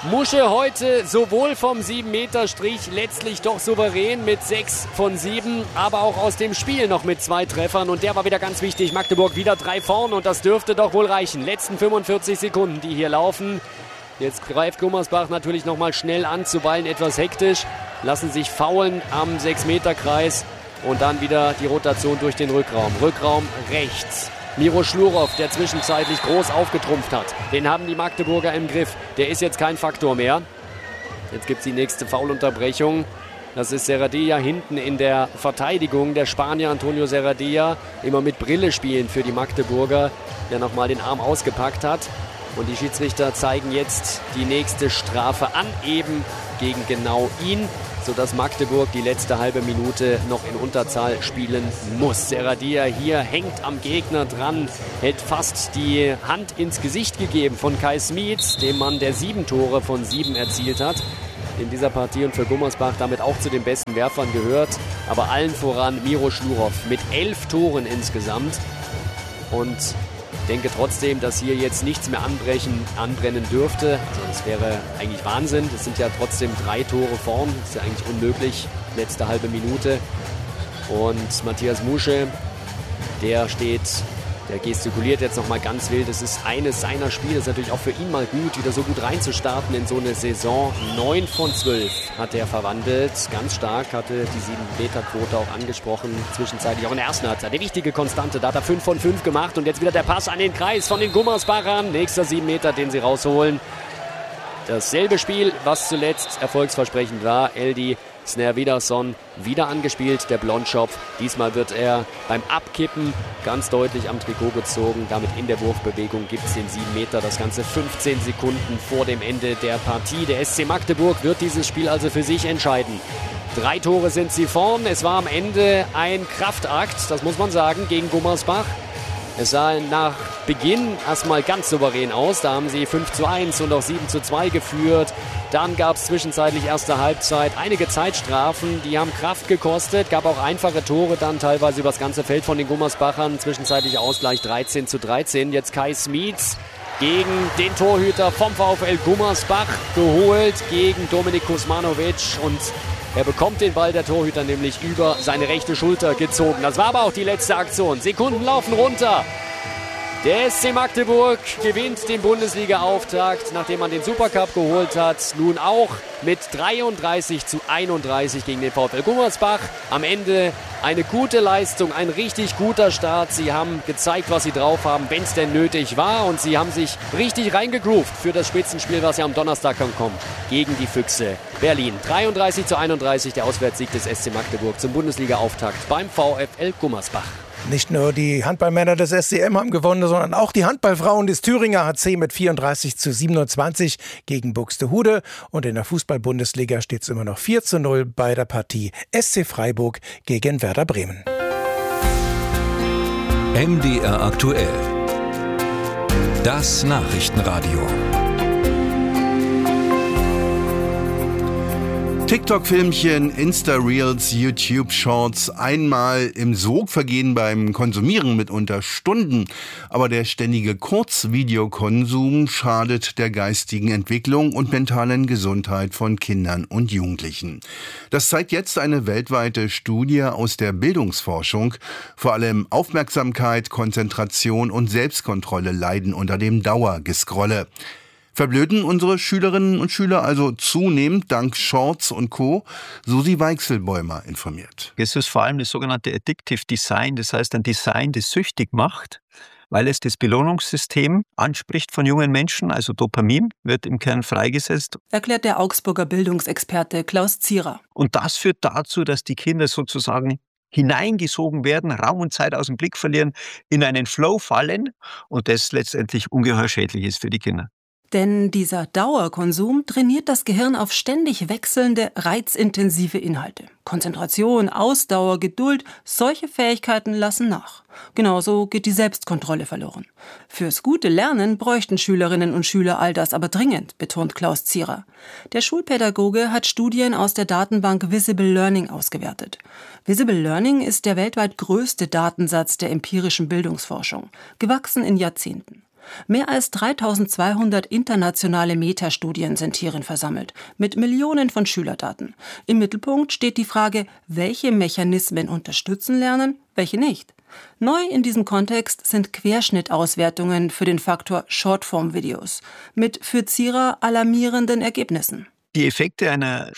Musche heute sowohl vom sieben-Meter-Strich letztlich doch souverän mit sechs von sieben, aber auch aus dem Spiel noch mit zwei Treffern. Und der war wieder ganz wichtig. Magdeburg wieder drei vorn und das dürfte doch wohl reichen. Letzten fünfundvierzig Sekunden, die hier laufen. Jetzt greift Gummersbach natürlich nochmal schnell an, zuweilen etwas hektisch. Lassen sich faulen am sechs-Meter-Kreis und dann wieder die Rotation durch den Rückraum. Rückraum rechts. Miro Schlurov, der zwischenzeitlich groß aufgetrumpft hat. Den haben die Magdeburger im Griff. Der ist jetzt kein Faktor mehr. Jetzt gibt es die nächste Foulunterbrechung. Das ist Serradilla hinten in der Verteidigung. Der Spanier Antonio Serradilla, immer mit Brille spielen für die Magdeburger, der nochmal den Arm ausgepackt hat. Und die Schiedsrichter zeigen jetzt die nächste Strafe an, eben gegen genau ihn, sodass Magdeburg die letzte halbe Minute noch in Unterzahl spielen muss. Serradilla hier hängt am Gegner dran, hält fast die Hand ins Gesicht gegeben von Kai Smits, dem Mann, der sieben Tore von sieben erzielt hat in dieser Partie und für Gummersbach damit auch zu den besten Werfern gehört. Aber allen voran Miro Schlurov mit elf Toren insgesamt. Und ich denke trotzdem, dass hier jetzt nichts mehr anbrechen, anbrennen dürfte. Also das wäre eigentlich Wahnsinn. Das sind ja trotzdem drei Tore vorn. Das ist ja eigentlich unmöglich. Letzte halbe Minute. Und Matthias Musche, der steht, der gestikuliert jetzt nochmal ganz wild. Das ist eines seiner Spiele. Das ist natürlich auch für ihn mal gut, wieder so gut reinzustarten in so eine Saison. Neun von zwölf hat er verwandelt. Ganz stark, hatte die sieben-Meter-Quote auch angesprochen. Zwischenzeitlich auch in der ersten Halbzeit. Eine wichtige Konstante. Da hat er fünf von fünf gemacht. Und jetzt wieder der Pass an den Kreis von den Gummersbachern. Nächster sieben Meter, den sie rausholen. Dasselbe Spiel, was zuletzt erfolgsversprechend war. Eldi Snervidason wieder angespielt, der Blondschopf. Diesmal wird er beim Abkippen ganz deutlich am Trikot gezogen. Damit in der Wurfbewegung gibt es den sieben Meter. Das Ganze fünfzehn Sekunden vor dem Ende der Partie. Der S C Magdeburg wird dieses Spiel also für sich entscheiden. Drei Tore sind sie vorn. Es war am Ende ein Kraftakt, das muss man sagen, gegen Gummersbach. Es sah nach Beginn erstmal ganz souverän aus. Da haben sie fünf zu eins und auch sieben zu zwei geführt. Dann gab es zwischenzeitlich erste Halbzeit einige Zeitstrafen, die haben Kraft gekostet. Gab auch einfache Tore dann teilweise über das ganze Feld von den Gummersbachern. Zwischenzeitlich Ausgleich dreizehn zu dreizehn. Jetzt Kai Smits gegen den Torhüter vom VfL Gummersbach geholt, gegen Dominik Kuzmanovic. Und er bekommt den Ball, der Torhüter, nämlich über seine rechte Schulter gezogen. Das war aber auch die letzte Aktion. Sekunden laufen runter. Der S C Magdeburg gewinnt den Bundesliga-Auftakt, nachdem man den Supercup geholt hat. Nun auch mit dreiunddreißig zu einunddreißig gegen den VfL Gummersbach. Am Ende eine gute Leistung, ein richtig guter Start. Sie haben gezeigt, was sie drauf haben, wenn es denn nötig war. Und sie haben sich richtig reingegroovt für das Spitzenspiel, was ja am Donnerstag kommt, gegen die Füchse Berlin. dreiunddreißig zu einunddreißig, der Auswärtssieg des S C Magdeburg zum Bundesliga-Auftakt beim VfL Gummersbach. Nicht nur die Handballmänner des S C M haben gewonnen, sondern auch die Handballfrauen des Thüringer H C mit vierunddreißig zu siebenundzwanzig gegen Buxtehude. Und in der Fußball-Bundesliga steht es immer noch vier zu null bei der Partie S C Freiburg gegen Werder Bremen. M D R aktuell. Das Nachrichtenradio. TikTok-Filmchen, Insta-Reels, YouTube-Shorts, einmal im Sog vergehen beim Konsumieren mitunter Stunden. Aber der ständige Kurzvideokonsum schadet der geistigen Entwicklung und mentalen Gesundheit von Kindern und Jugendlichen. Das zeigt jetzt eine weltweite Studie aus der Bildungsforschung. Vor allem Aufmerksamkeit, Konzentration und Selbstkontrolle leiden unter dem Dauergescrolle. Verblöden unsere Schülerinnen und Schüler also zunehmend dank Shorts und Co., Susi Weichselbäumer informiert. Es ist vor allem das sogenannte Addictive Design, das heißt ein Design, das süchtig macht, weil es das Belohnungssystem anspricht von jungen Menschen, also Dopamin wird im Kern freigesetzt. Erklärt der Augsburger Bildungsexperte Klaus Zierer. Und das führt dazu, dass die Kinder sozusagen hineingesogen werden, Raum und Zeit aus dem Blick verlieren, in einen Flow fallen und das letztendlich ungeheuer schädlich ist für die Kinder. Denn dieser Dauerkonsum trainiert das Gehirn auf ständig wechselnde, reizintensive Inhalte. Konzentration, Ausdauer, Geduld, solche Fähigkeiten lassen nach. Genauso geht die Selbstkontrolle verloren. Fürs gute Lernen bräuchten Schülerinnen und Schüler all das aber dringend, betont Klaus Zierer. Der Schulpädagoge hat Studien aus der Datenbank Visible Learning ausgewertet. Visible Learning ist der weltweit größte Datensatz der empirischen Bildungsforschung, gewachsen in Jahrzehnten. Mehr als dreitausendzweihundert internationale Metastudien sind hierin versammelt, mit Millionen von Schülerdaten. Im Mittelpunkt steht die Frage, welche Mechanismen unterstützen Lernen, welche nicht. Neu in diesem Kontext sind Querschnittauswertungen für den Faktor Shortform-Videos mit für Zierer alarmierenden Ergebnissen. Die Effekte einer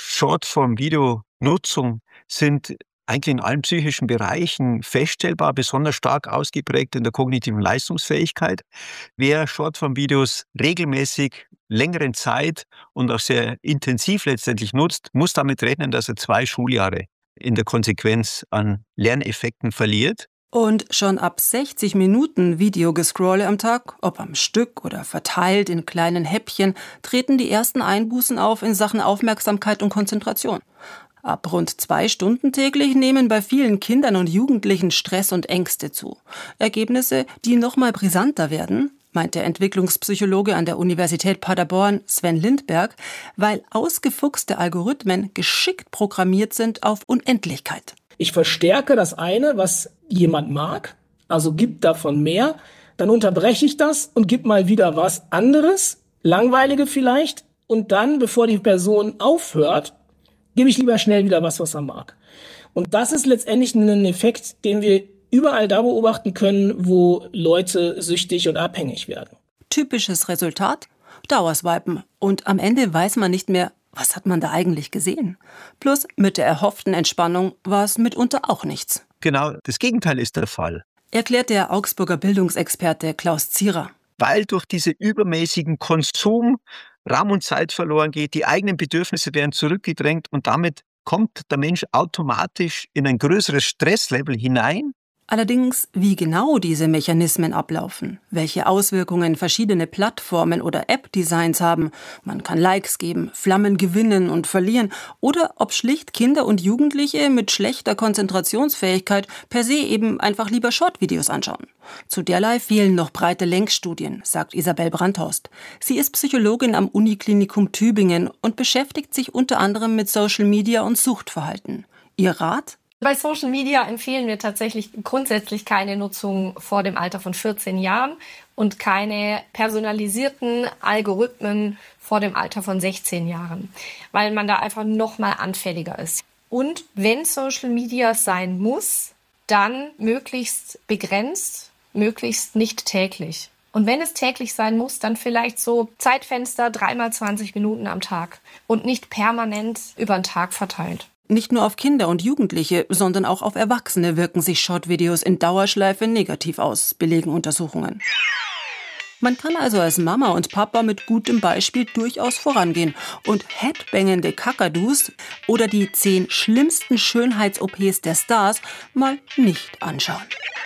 Shortform-Video-Nutzung sind eigentlich in allen psychischen Bereichen feststellbar, besonders stark ausgeprägt in der kognitiven Leistungsfähigkeit. Wer Shortform-Videos regelmäßig, längeren Zeit und auch sehr intensiv letztendlich nutzt, muss damit rechnen, dass er zwei Schuljahre in der Konsequenz an Lerneffekten verliert. Und schon ab sechzig Minuten Videogescrolle am Tag, ob am Stück oder verteilt in kleinen Häppchen, treten die ersten Einbußen auf in Sachen Aufmerksamkeit und Konzentration. Ab rund zwei Stunden täglich nehmen bei vielen Kindern und Jugendlichen Stress und Ängste zu. Ergebnisse, die noch mal brisanter werden, meint der Entwicklungspsychologe an der Universität Paderborn Sven Lindberg, weil ausgefuchste Algorithmen geschickt programmiert sind auf Unendlichkeit. Ich verstärke das eine, was jemand mag, also gibt davon mehr, dann unterbreche ich das und gebe mal wieder was anderes, langweilige vielleicht, und dann, bevor die Person aufhört, gebe ich lieber schnell wieder was, was er mag. Und das ist letztendlich ein Effekt, den wir überall da beobachten können, wo Leute süchtig und abhängig werden. Typisches Resultat? Dauerswipen. Und am Ende weiß man nicht mehr, was hat man da eigentlich gesehen? Plus mit der erhofften Entspannung war es mitunter auch nichts. Genau, das Gegenteil ist der Fall. Erklärt der Augsburger Bildungsexperte Klaus Zierer. Weil durch diese übermäßigen Konsum Raum und Zeit verloren geht, die eigenen Bedürfnisse werden zurückgedrängt und damit kommt der Mensch automatisch in ein größeres Stresslevel hinein. Allerdings, wie genau diese Mechanismen ablaufen, welche Auswirkungen verschiedene Plattformen oder App-Designs haben, man kann Likes geben, Flammen gewinnen und verlieren, oder ob schlicht Kinder und Jugendliche mit schlechter Konzentrationsfähigkeit per se eben einfach lieber Shortvideos anschauen. Zu derlei fehlen noch breite Lenkstudien, sagt Isabel Brandhorst. Sie ist Psychologin am Uniklinikum Tübingen und beschäftigt sich unter anderem mit Social Media und Suchtverhalten. Ihr Rat? Bei Social Media empfehlen wir tatsächlich grundsätzlich keine Nutzung vor dem Alter von vierzehn Jahren und keine personalisierten Algorithmen vor dem Alter von sechzehn Jahren, weil man da einfach noch mal anfälliger ist. Und wenn Social Media sein muss, dann möglichst begrenzt, möglichst nicht täglich. Und wenn es täglich sein muss, dann vielleicht so Zeitfenster dreimal zwanzig Minuten am Tag und nicht permanent über den Tag verteilt. Nicht nur auf Kinder und Jugendliche, sondern auch auf Erwachsene wirken sich Shortvideos in Dauerschleife negativ aus, belegen Untersuchungen. Man kann also als Mama und Papa mit gutem Beispiel durchaus vorangehen und headbangende Kakadus oder die zehn schlimmsten Schönheits-O Ps der Stars mal nicht anschauen.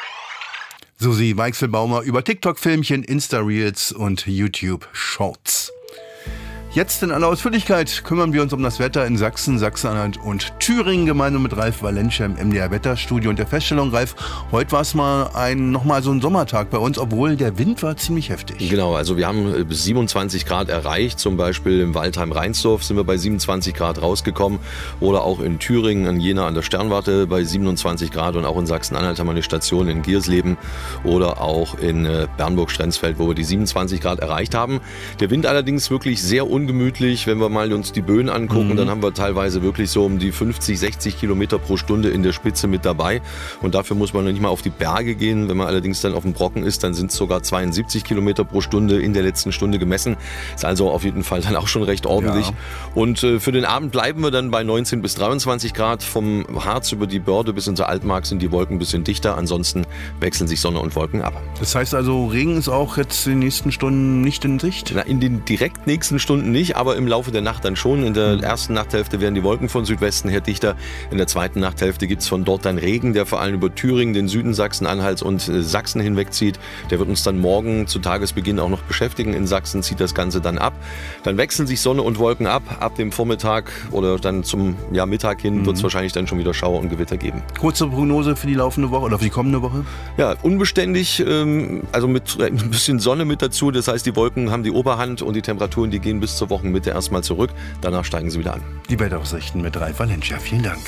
Susi Weichselbaumer über TikTok-Filmchen, Insta-Reels und YouTube-Shorts. Jetzt in aller Ausführlichkeit kümmern wir uns um das Wetter in Sachsen, Sachsen-Anhalt und Thüringen, gemeinsam mit Ralf Valencia im M D R-Wetterstudio. Und der Feststellung, Ralf, heute war es mal ein, noch mal so ein Sommertag bei uns, obwohl der Wind war ziemlich heftig. Genau, also wir haben bis siebenundzwanzig Grad erreicht, zum Beispiel im Waldheim-Rheinsdorf sind wir bei siebenundzwanzig Grad rausgekommen oder auch in Thüringen, in Jena an der Sternwarte bei siebenundzwanzig Grad und auch in Sachsen-Anhalt haben wir eine Station in Giersleben oder auch in Bernburg-Strenzfeld, wo wir die siebenundzwanzig Grad erreicht haben. Der Wind allerdings wirklich sehr ungemütlich. Wenn wir mal uns die Böen angucken, mhm. dann haben wir teilweise wirklich so um die fünfzig, sechzig Kilometer pro Stunde in der Spitze mit dabei. Und dafür muss man nicht mal auf die Berge gehen. Wenn man allerdings dann auf dem Brocken ist, dann sind es sogar zweiundsiebzig Kilometer pro Stunde in der letzten Stunde gemessen. Ist also auf jeden Fall dann auch schon recht ordentlich. Ja. Und äh, für den Abend bleiben wir dann bei neunzehn bis dreiundzwanzig Grad. Vom Harz über die Börde bis unter Altmark sind die Wolken ein bisschen dichter. Ansonsten wechseln sich Sonne und Wolken ab. Das heißt also, Regen ist auch jetzt in den nächsten Stunden nicht in Sicht? Na, in den direkt nächsten Stunden nicht, aber im Laufe der Nacht dann schon. In der ersten Nachthälfte werden die Wolken von Südwesten her dichter. In der zweiten Nachthälfte gibt es von dort dann Regen, der vor allem über Thüringen, den Süden Sachsen-Anhalts und Sachsen hinwegzieht. Der wird uns dann morgen zu Tagesbeginn auch noch beschäftigen. In Sachsen zieht das Ganze dann ab. Dann wechseln sich Sonne und Wolken ab. Ab dem Vormittag oder dann zum ja, Mittag hin mhm. wird es wahrscheinlich dann schon wieder Schauer und Gewitter geben. Kurze Prognose für die laufende Woche oder für die kommende Woche? Ja, unbeständig, ähm, also mit ein bisschen Sonne mit dazu. Das heißt, die Wolken haben die Oberhand und die Temperaturen, die gehen bis zur Wochenmitte erstmal zurück. Danach steigen sie wieder an. Die Wetteraussichten mit Ralf Valencia. Vielen Dank.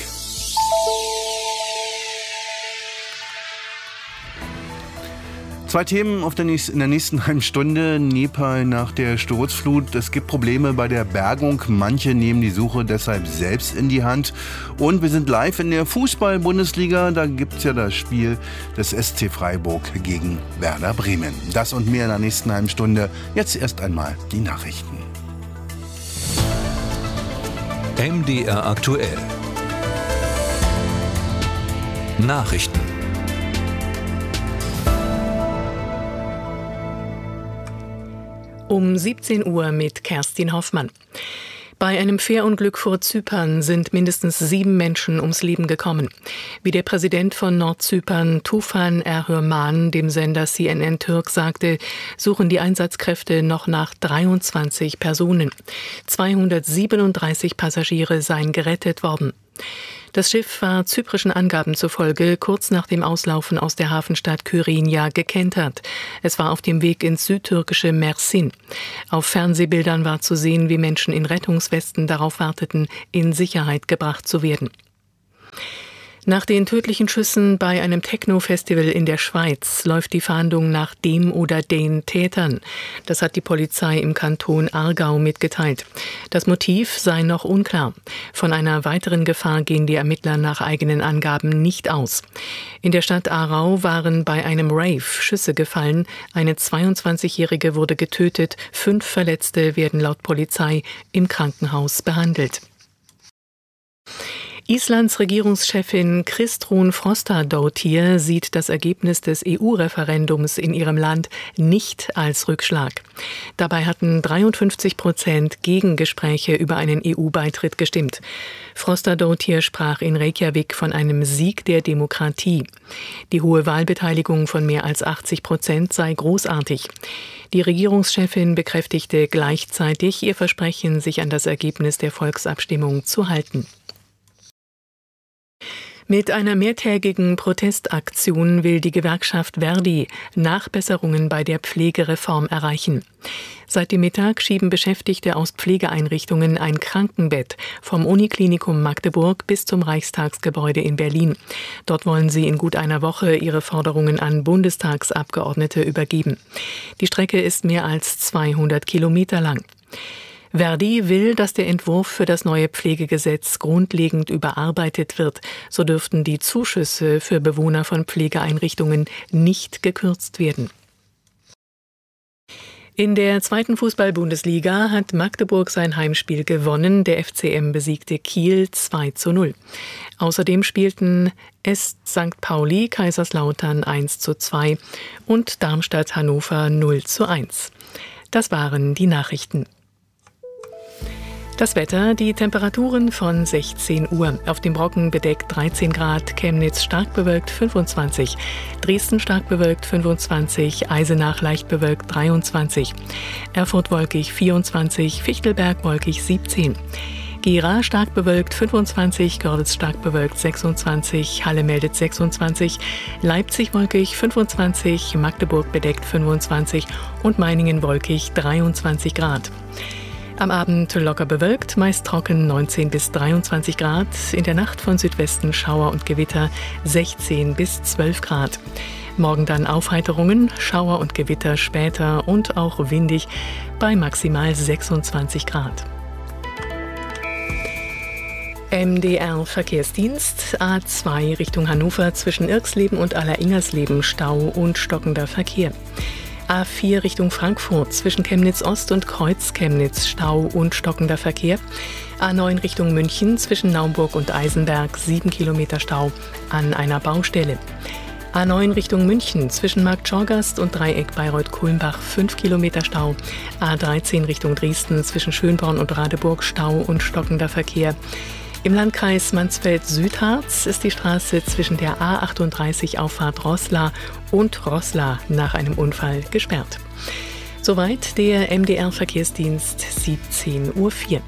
Zwei Themen auf der nächsten, in der nächsten halben Stunde. Nepal nach der Sturzflut. Es gibt Probleme bei der Bergung. Manche nehmen die Suche deshalb selbst in die Hand. Und wir sind live in der Fußball-Bundesliga. Da gibt es ja das Spiel des S C Freiburg gegen Werder Bremen. Das und mehr in der nächsten halben Stunde. Jetzt erst einmal die Nachrichten. M D R aktuell. Nachrichten. Um siebzehn Uhr mit Kerstin Hoffmann. Bei einem Fährunglück vor Zypern sind mindestens sieben Menschen ums Leben gekommen. Wie der Präsident von Nordzypern, Tufan Erhürman, dem Sender C N N Türk sagte, suchen die Einsatzkräfte noch nach dreiundzwanzig Personen. zweihundertsiebenunddreißig Passagiere seien gerettet worden. Das Schiff war zyprischen Angaben zufolge kurz nach dem Auslaufen aus der Hafenstadt Kyrenia gekentert. Es war auf dem Weg ins südtürkische Mersin. Auf Fernsehbildern war zu sehen, wie Menschen in Rettungswesten darauf warteten, in Sicherheit gebracht zu werden. Nach den tödlichen Schüssen bei einem Techno-Festival in der Schweiz läuft die Fahndung nach dem oder den Tätern. Das hat die Polizei im Kanton Aargau mitgeteilt. Das Motiv sei noch unklar. Von einer weiteren Gefahr gehen die Ermittler nach eigenen Angaben nicht aus. In der Stadt Aarau waren bei einem Rave Schüsse gefallen. Eine zweiundzwanzigjährige wurde getötet. Fünf Verletzte werden laut Polizei im Krankenhaus behandelt. Islands Regierungschefin Kristrún Frostadóttir sieht das Ergebnis des E U-Referendums in ihrem Land nicht als Rückschlag. Dabei hatten dreiundfünfzig Prozent gegen Gespräche über einen E U-Beitritt gestimmt. Frostadóttir sprach in Reykjavik von einem Sieg der Demokratie. Die hohe Wahlbeteiligung von mehr als achtzig Prozent sei großartig. Die Regierungschefin bekräftigte gleichzeitig ihr Versprechen, sich an das Ergebnis der Volksabstimmung zu halten. Mit einer mehrtägigen Protestaktion will die Gewerkschaft Verdi Nachbesserungen bei der Pflegereform erreichen. Seit dem Mittag schieben Beschäftigte aus Pflegeeinrichtungen ein Krankenbett vom Uniklinikum Magdeburg bis zum Reichstagsgebäude in Berlin. Dort wollen sie in gut einer Woche ihre Forderungen an Bundestagsabgeordnete übergeben. Die Strecke ist mehr als zweihundert Kilometer lang. Verdi will, dass der Entwurf für das neue Pflegegesetz grundlegend überarbeitet wird. So dürften die Zuschüsse für Bewohner von Pflegeeinrichtungen nicht gekürzt werden. In der zweiten Fußball-Bundesliga hat Magdeburg sein Heimspiel gewonnen. Der F C M besiegte Kiel zwei zu null. Außerdem spielten S. Sankt Pauli Kaiserslautern eins zu zwei und Darmstadt Hannover null zu eins. Das waren die Nachrichten. Das Wetter, die Temperaturen von sechzehn Uhr. Auf dem Brocken bedeckt dreizehn Grad, Chemnitz stark bewölkt fünfundzwanzig, Dresden stark bewölkt fünfundzwanzig, Eisenach leicht bewölkt dreiundzwanzig, Erfurt wolkig vierundzwanzig, Fichtelberg wolkig siebzehn. Gera stark bewölkt fünfundzwanzig, Görlitz stark bewölkt sechsundzwanzig, Halle meldet sechsundzwanzig, Leipzig wolkig fünfundzwanzig, Magdeburg bedeckt fünfundzwanzig und Meiningen wolkig dreiundzwanzig Grad. Am Abend locker bewölkt, meist trocken neunzehn bis dreiundzwanzig Grad. In der Nacht von Südwesten Schauer und Gewitter sechzehn bis zwölf Grad. Morgen dann Aufheiterungen, Schauer und Gewitter später und auch windig bei maximal sechsundzwanzig Grad. M D R Verkehrsdienst A zwei Richtung Hannover zwischen Irxleben und Alleringers-Leben Stau und stockender Verkehr. A vier Richtung Frankfurt zwischen Chemnitz Ost und Kreuz-Chemnitz Stau und stockender Verkehr. A neun Richtung München zwischen Naumburg und Eisenberg sieben Kilometer Stau an einer Baustelle. A neun Richtung München zwischen Marktschorgast und Dreieck Bayreuth-Kulmbach fünf Kilometer Stau. A dreizehn Richtung Dresden zwischen Schönborn und Radeburg Stau und stockender Verkehr. Im Landkreis Mansfeld-Südharz ist die Straße zwischen der A achtunddreißig Auffahrt Roßla und Roßla nach einem Unfall gesperrt. Soweit der M D R Verkehrsdienst siebzehn Uhr vier.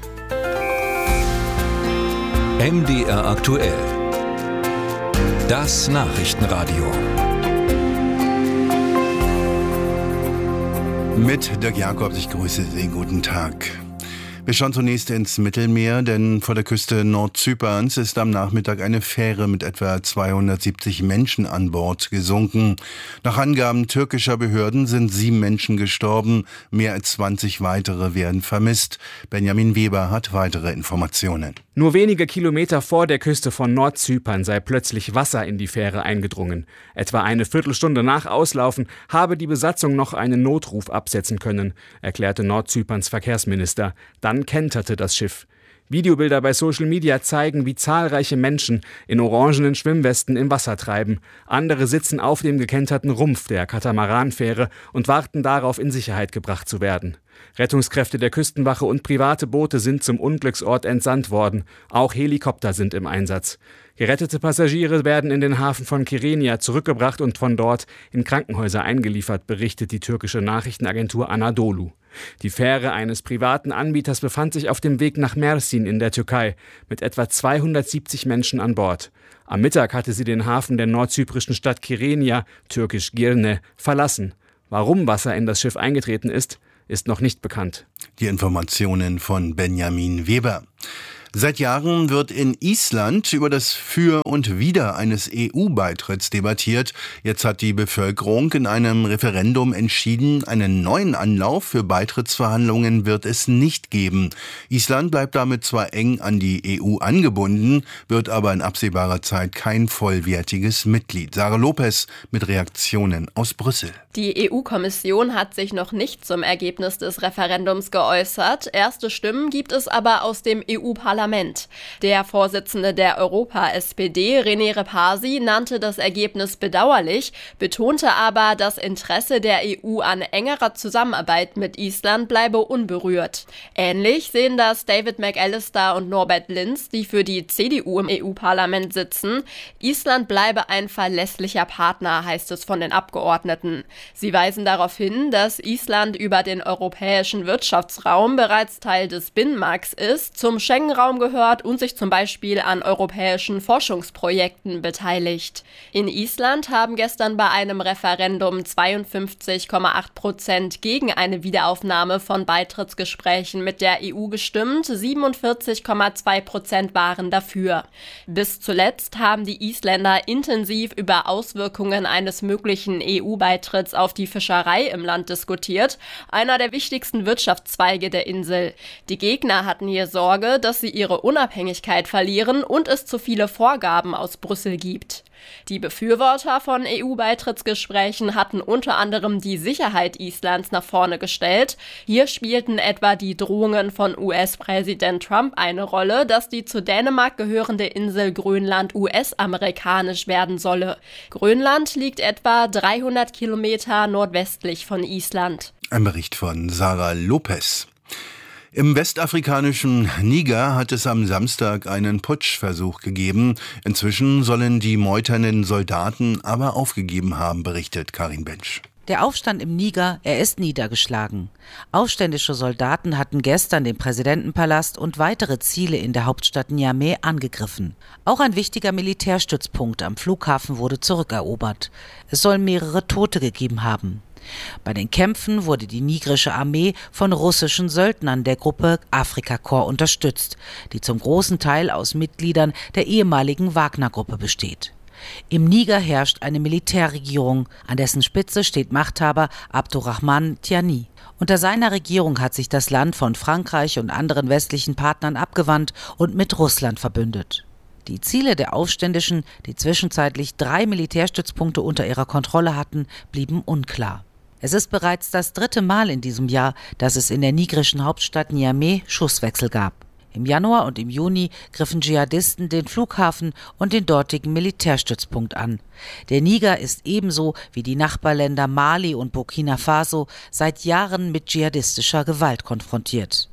M D R aktuell. Das Nachrichtenradio. Mit Dirk Jakobs, ich grüße Sie, guten Tag. Wir schauen zunächst ins Mittelmeer, denn vor der Küste Nordzyperns ist am Nachmittag eine Fähre mit etwa zweihundertsiebzig Menschen an Bord gesunken. Nach Angaben türkischer Behörden sind sieben Menschen gestorben, mehr als zwanzig weitere werden vermisst. Benjamin Weber hat weitere Informationen. Nur wenige Kilometer vor der Küste von Nordzypern sei plötzlich Wasser in die Fähre eingedrungen. Etwa eine Viertelstunde nach Auslaufen habe die Besatzung noch einen Notruf absetzen können, erklärte Nordzyperns Verkehrsminister. Dann kenterte das Schiff. Videobilder bei Social Media zeigen, wie zahlreiche Menschen in orangenen Schwimmwesten im Wasser treiben. Andere sitzen auf dem gekenterten Rumpf der Katamaranfähre und warten darauf, in Sicherheit gebracht zu werden. Rettungskräfte der Küstenwache und private Boote sind zum Unglücksort entsandt worden. Auch Helikopter sind im Einsatz. Gerettete Passagiere werden in den Hafen von Kyrenia zurückgebracht und von dort in Krankenhäuser eingeliefert, berichtet die türkische Nachrichtenagentur Anadolu. Die Fähre eines privaten Anbieters befand sich auf dem Weg nach Mersin in der Türkei mit etwa zweihundertsiebzig Menschen an Bord. Am Mittag hatte sie den Hafen der nordzyprischen Stadt Kyrenia, türkisch Girne, verlassen. Warum Wasser in das Schiff eingetreten ist, ist noch nicht bekannt. Die Informationen von Benjamin Weber. Seit Jahren wird in Island über das Für und Wider eines E U-Beitritts debattiert. Jetzt hat die Bevölkerung in einem Referendum entschieden, einen neuen Anlauf für Beitrittsverhandlungen wird es nicht geben. Island bleibt damit zwar eng an die E U angebunden, wird aber in absehbarer Zeit kein vollwertiges Mitglied. Sarah Lopez mit Reaktionen aus Brüssel. Die E U-Kommission hat sich noch nicht zum Ergebnis des Referendums geäußert. Erste Stimmen gibt es aber aus dem E U-Parlament. Der Vorsitzende der Europa-S P D, René Repasi, nannte das Ergebnis bedauerlich, betonte aber, das Interesse der E U an engerer Zusammenarbeit mit Island bleibe unberührt. Ähnlich sehen das David McAllister und Norbert Linz, die für die C D U im E U-Parlament sitzen. Island bleibe ein verlässlicher Partner, heißt es von den Abgeordneten. Sie weisen darauf hin, dass Island über den europäischen Wirtschaftsraum bereits Teil des Binnenmarkts ist, zum Schengen-Raum gehört und sich zum Beispiel an europäischen Forschungsprojekten beteiligt. In Island haben gestern bei einem Referendum zweiundfünfzig Komma acht Prozent gegen eine Wiederaufnahme von Beitrittsgesprächen mit der E U gestimmt, siebenundvierzig Komma zwei Prozent waren dafür. Bis zuletzt haben die Isländer intensiv über Auswirkungen eines möglichen E U-Beitritts auf die Fischerei im Land diskutiert, einer der wichtigsten Wirtschaftszweige der Insel. Die Gegner hatten hier Sorge, dass sie ihre Unabhängigkeit verlieren und es zu viele Vorgaben aus Brüssel gibt. Die Befürworter von E U-Beitrittsgesprächen hatten unter anderem die Sicherheit Islands nach vorne gestellt. Hier spielten etwa die Drohungen von U S-Präsident Trump eine Rolle, dass die zu Dänemark gehörende Insel Grönland U S-amerikanisch werden solle. Grönland liegt etwa dreihundert Kilometer nordwestlich von Island. Ein Bericht von Sarah Lopez. Im westafrikanischen Niger hat es am Samstag einen Putschversuch gegeben. Inzwischen sollen die meuternden Soldaten aber aufgegeben haben, berichtet Karin Bensch. Der Aufstand im Niger, er ist niedergeschlagen. Aufständische Soldaten hatten gestern den Präsidentenpalast und weitere Ziele in der Hauptstadt Niamey angegriffen. Auch ein wichtiger Militärstützpunkt am Flughafen wurde zurückerobert. Es soll mehrere Tote gegeben haben. Bei den Kämpfen wurde die nigrische Armee von russischen Söldnern der Gruppe Afrika Korps unterstützt, die zum großen Teil aus Mitgliedern der ehemaligen Wagner-Gruppe besteht. Im Niger herrscht eine Militärregierung, an dessen Spitze steht Machthaber Abdurrahman Tiani. Unter seiner Regierung hat sich das Land von Frankreich und anderen westlichen Partnern abgewandt und mit Russland verbündet. Die Ziele der Aufständischen, die zwischenzeitlich drei Militärstützpunkte unter ihrer Kontrolle hatten, blieben unklar. Es ist bereits das dritte Mal in diesem Jahr, dass es in der nigerischen Hauptstadt Niamey Schusswechsel gab. Im Januar und im Juni griffen Dschihadisten den Flughafen und den dortigen Militärstützpunkt an. Der Niger ist ebenso wie die Nachbarländer Mali und Burkina Faso seit Jahren mit dschihadistischer Gewalt konfrontiert.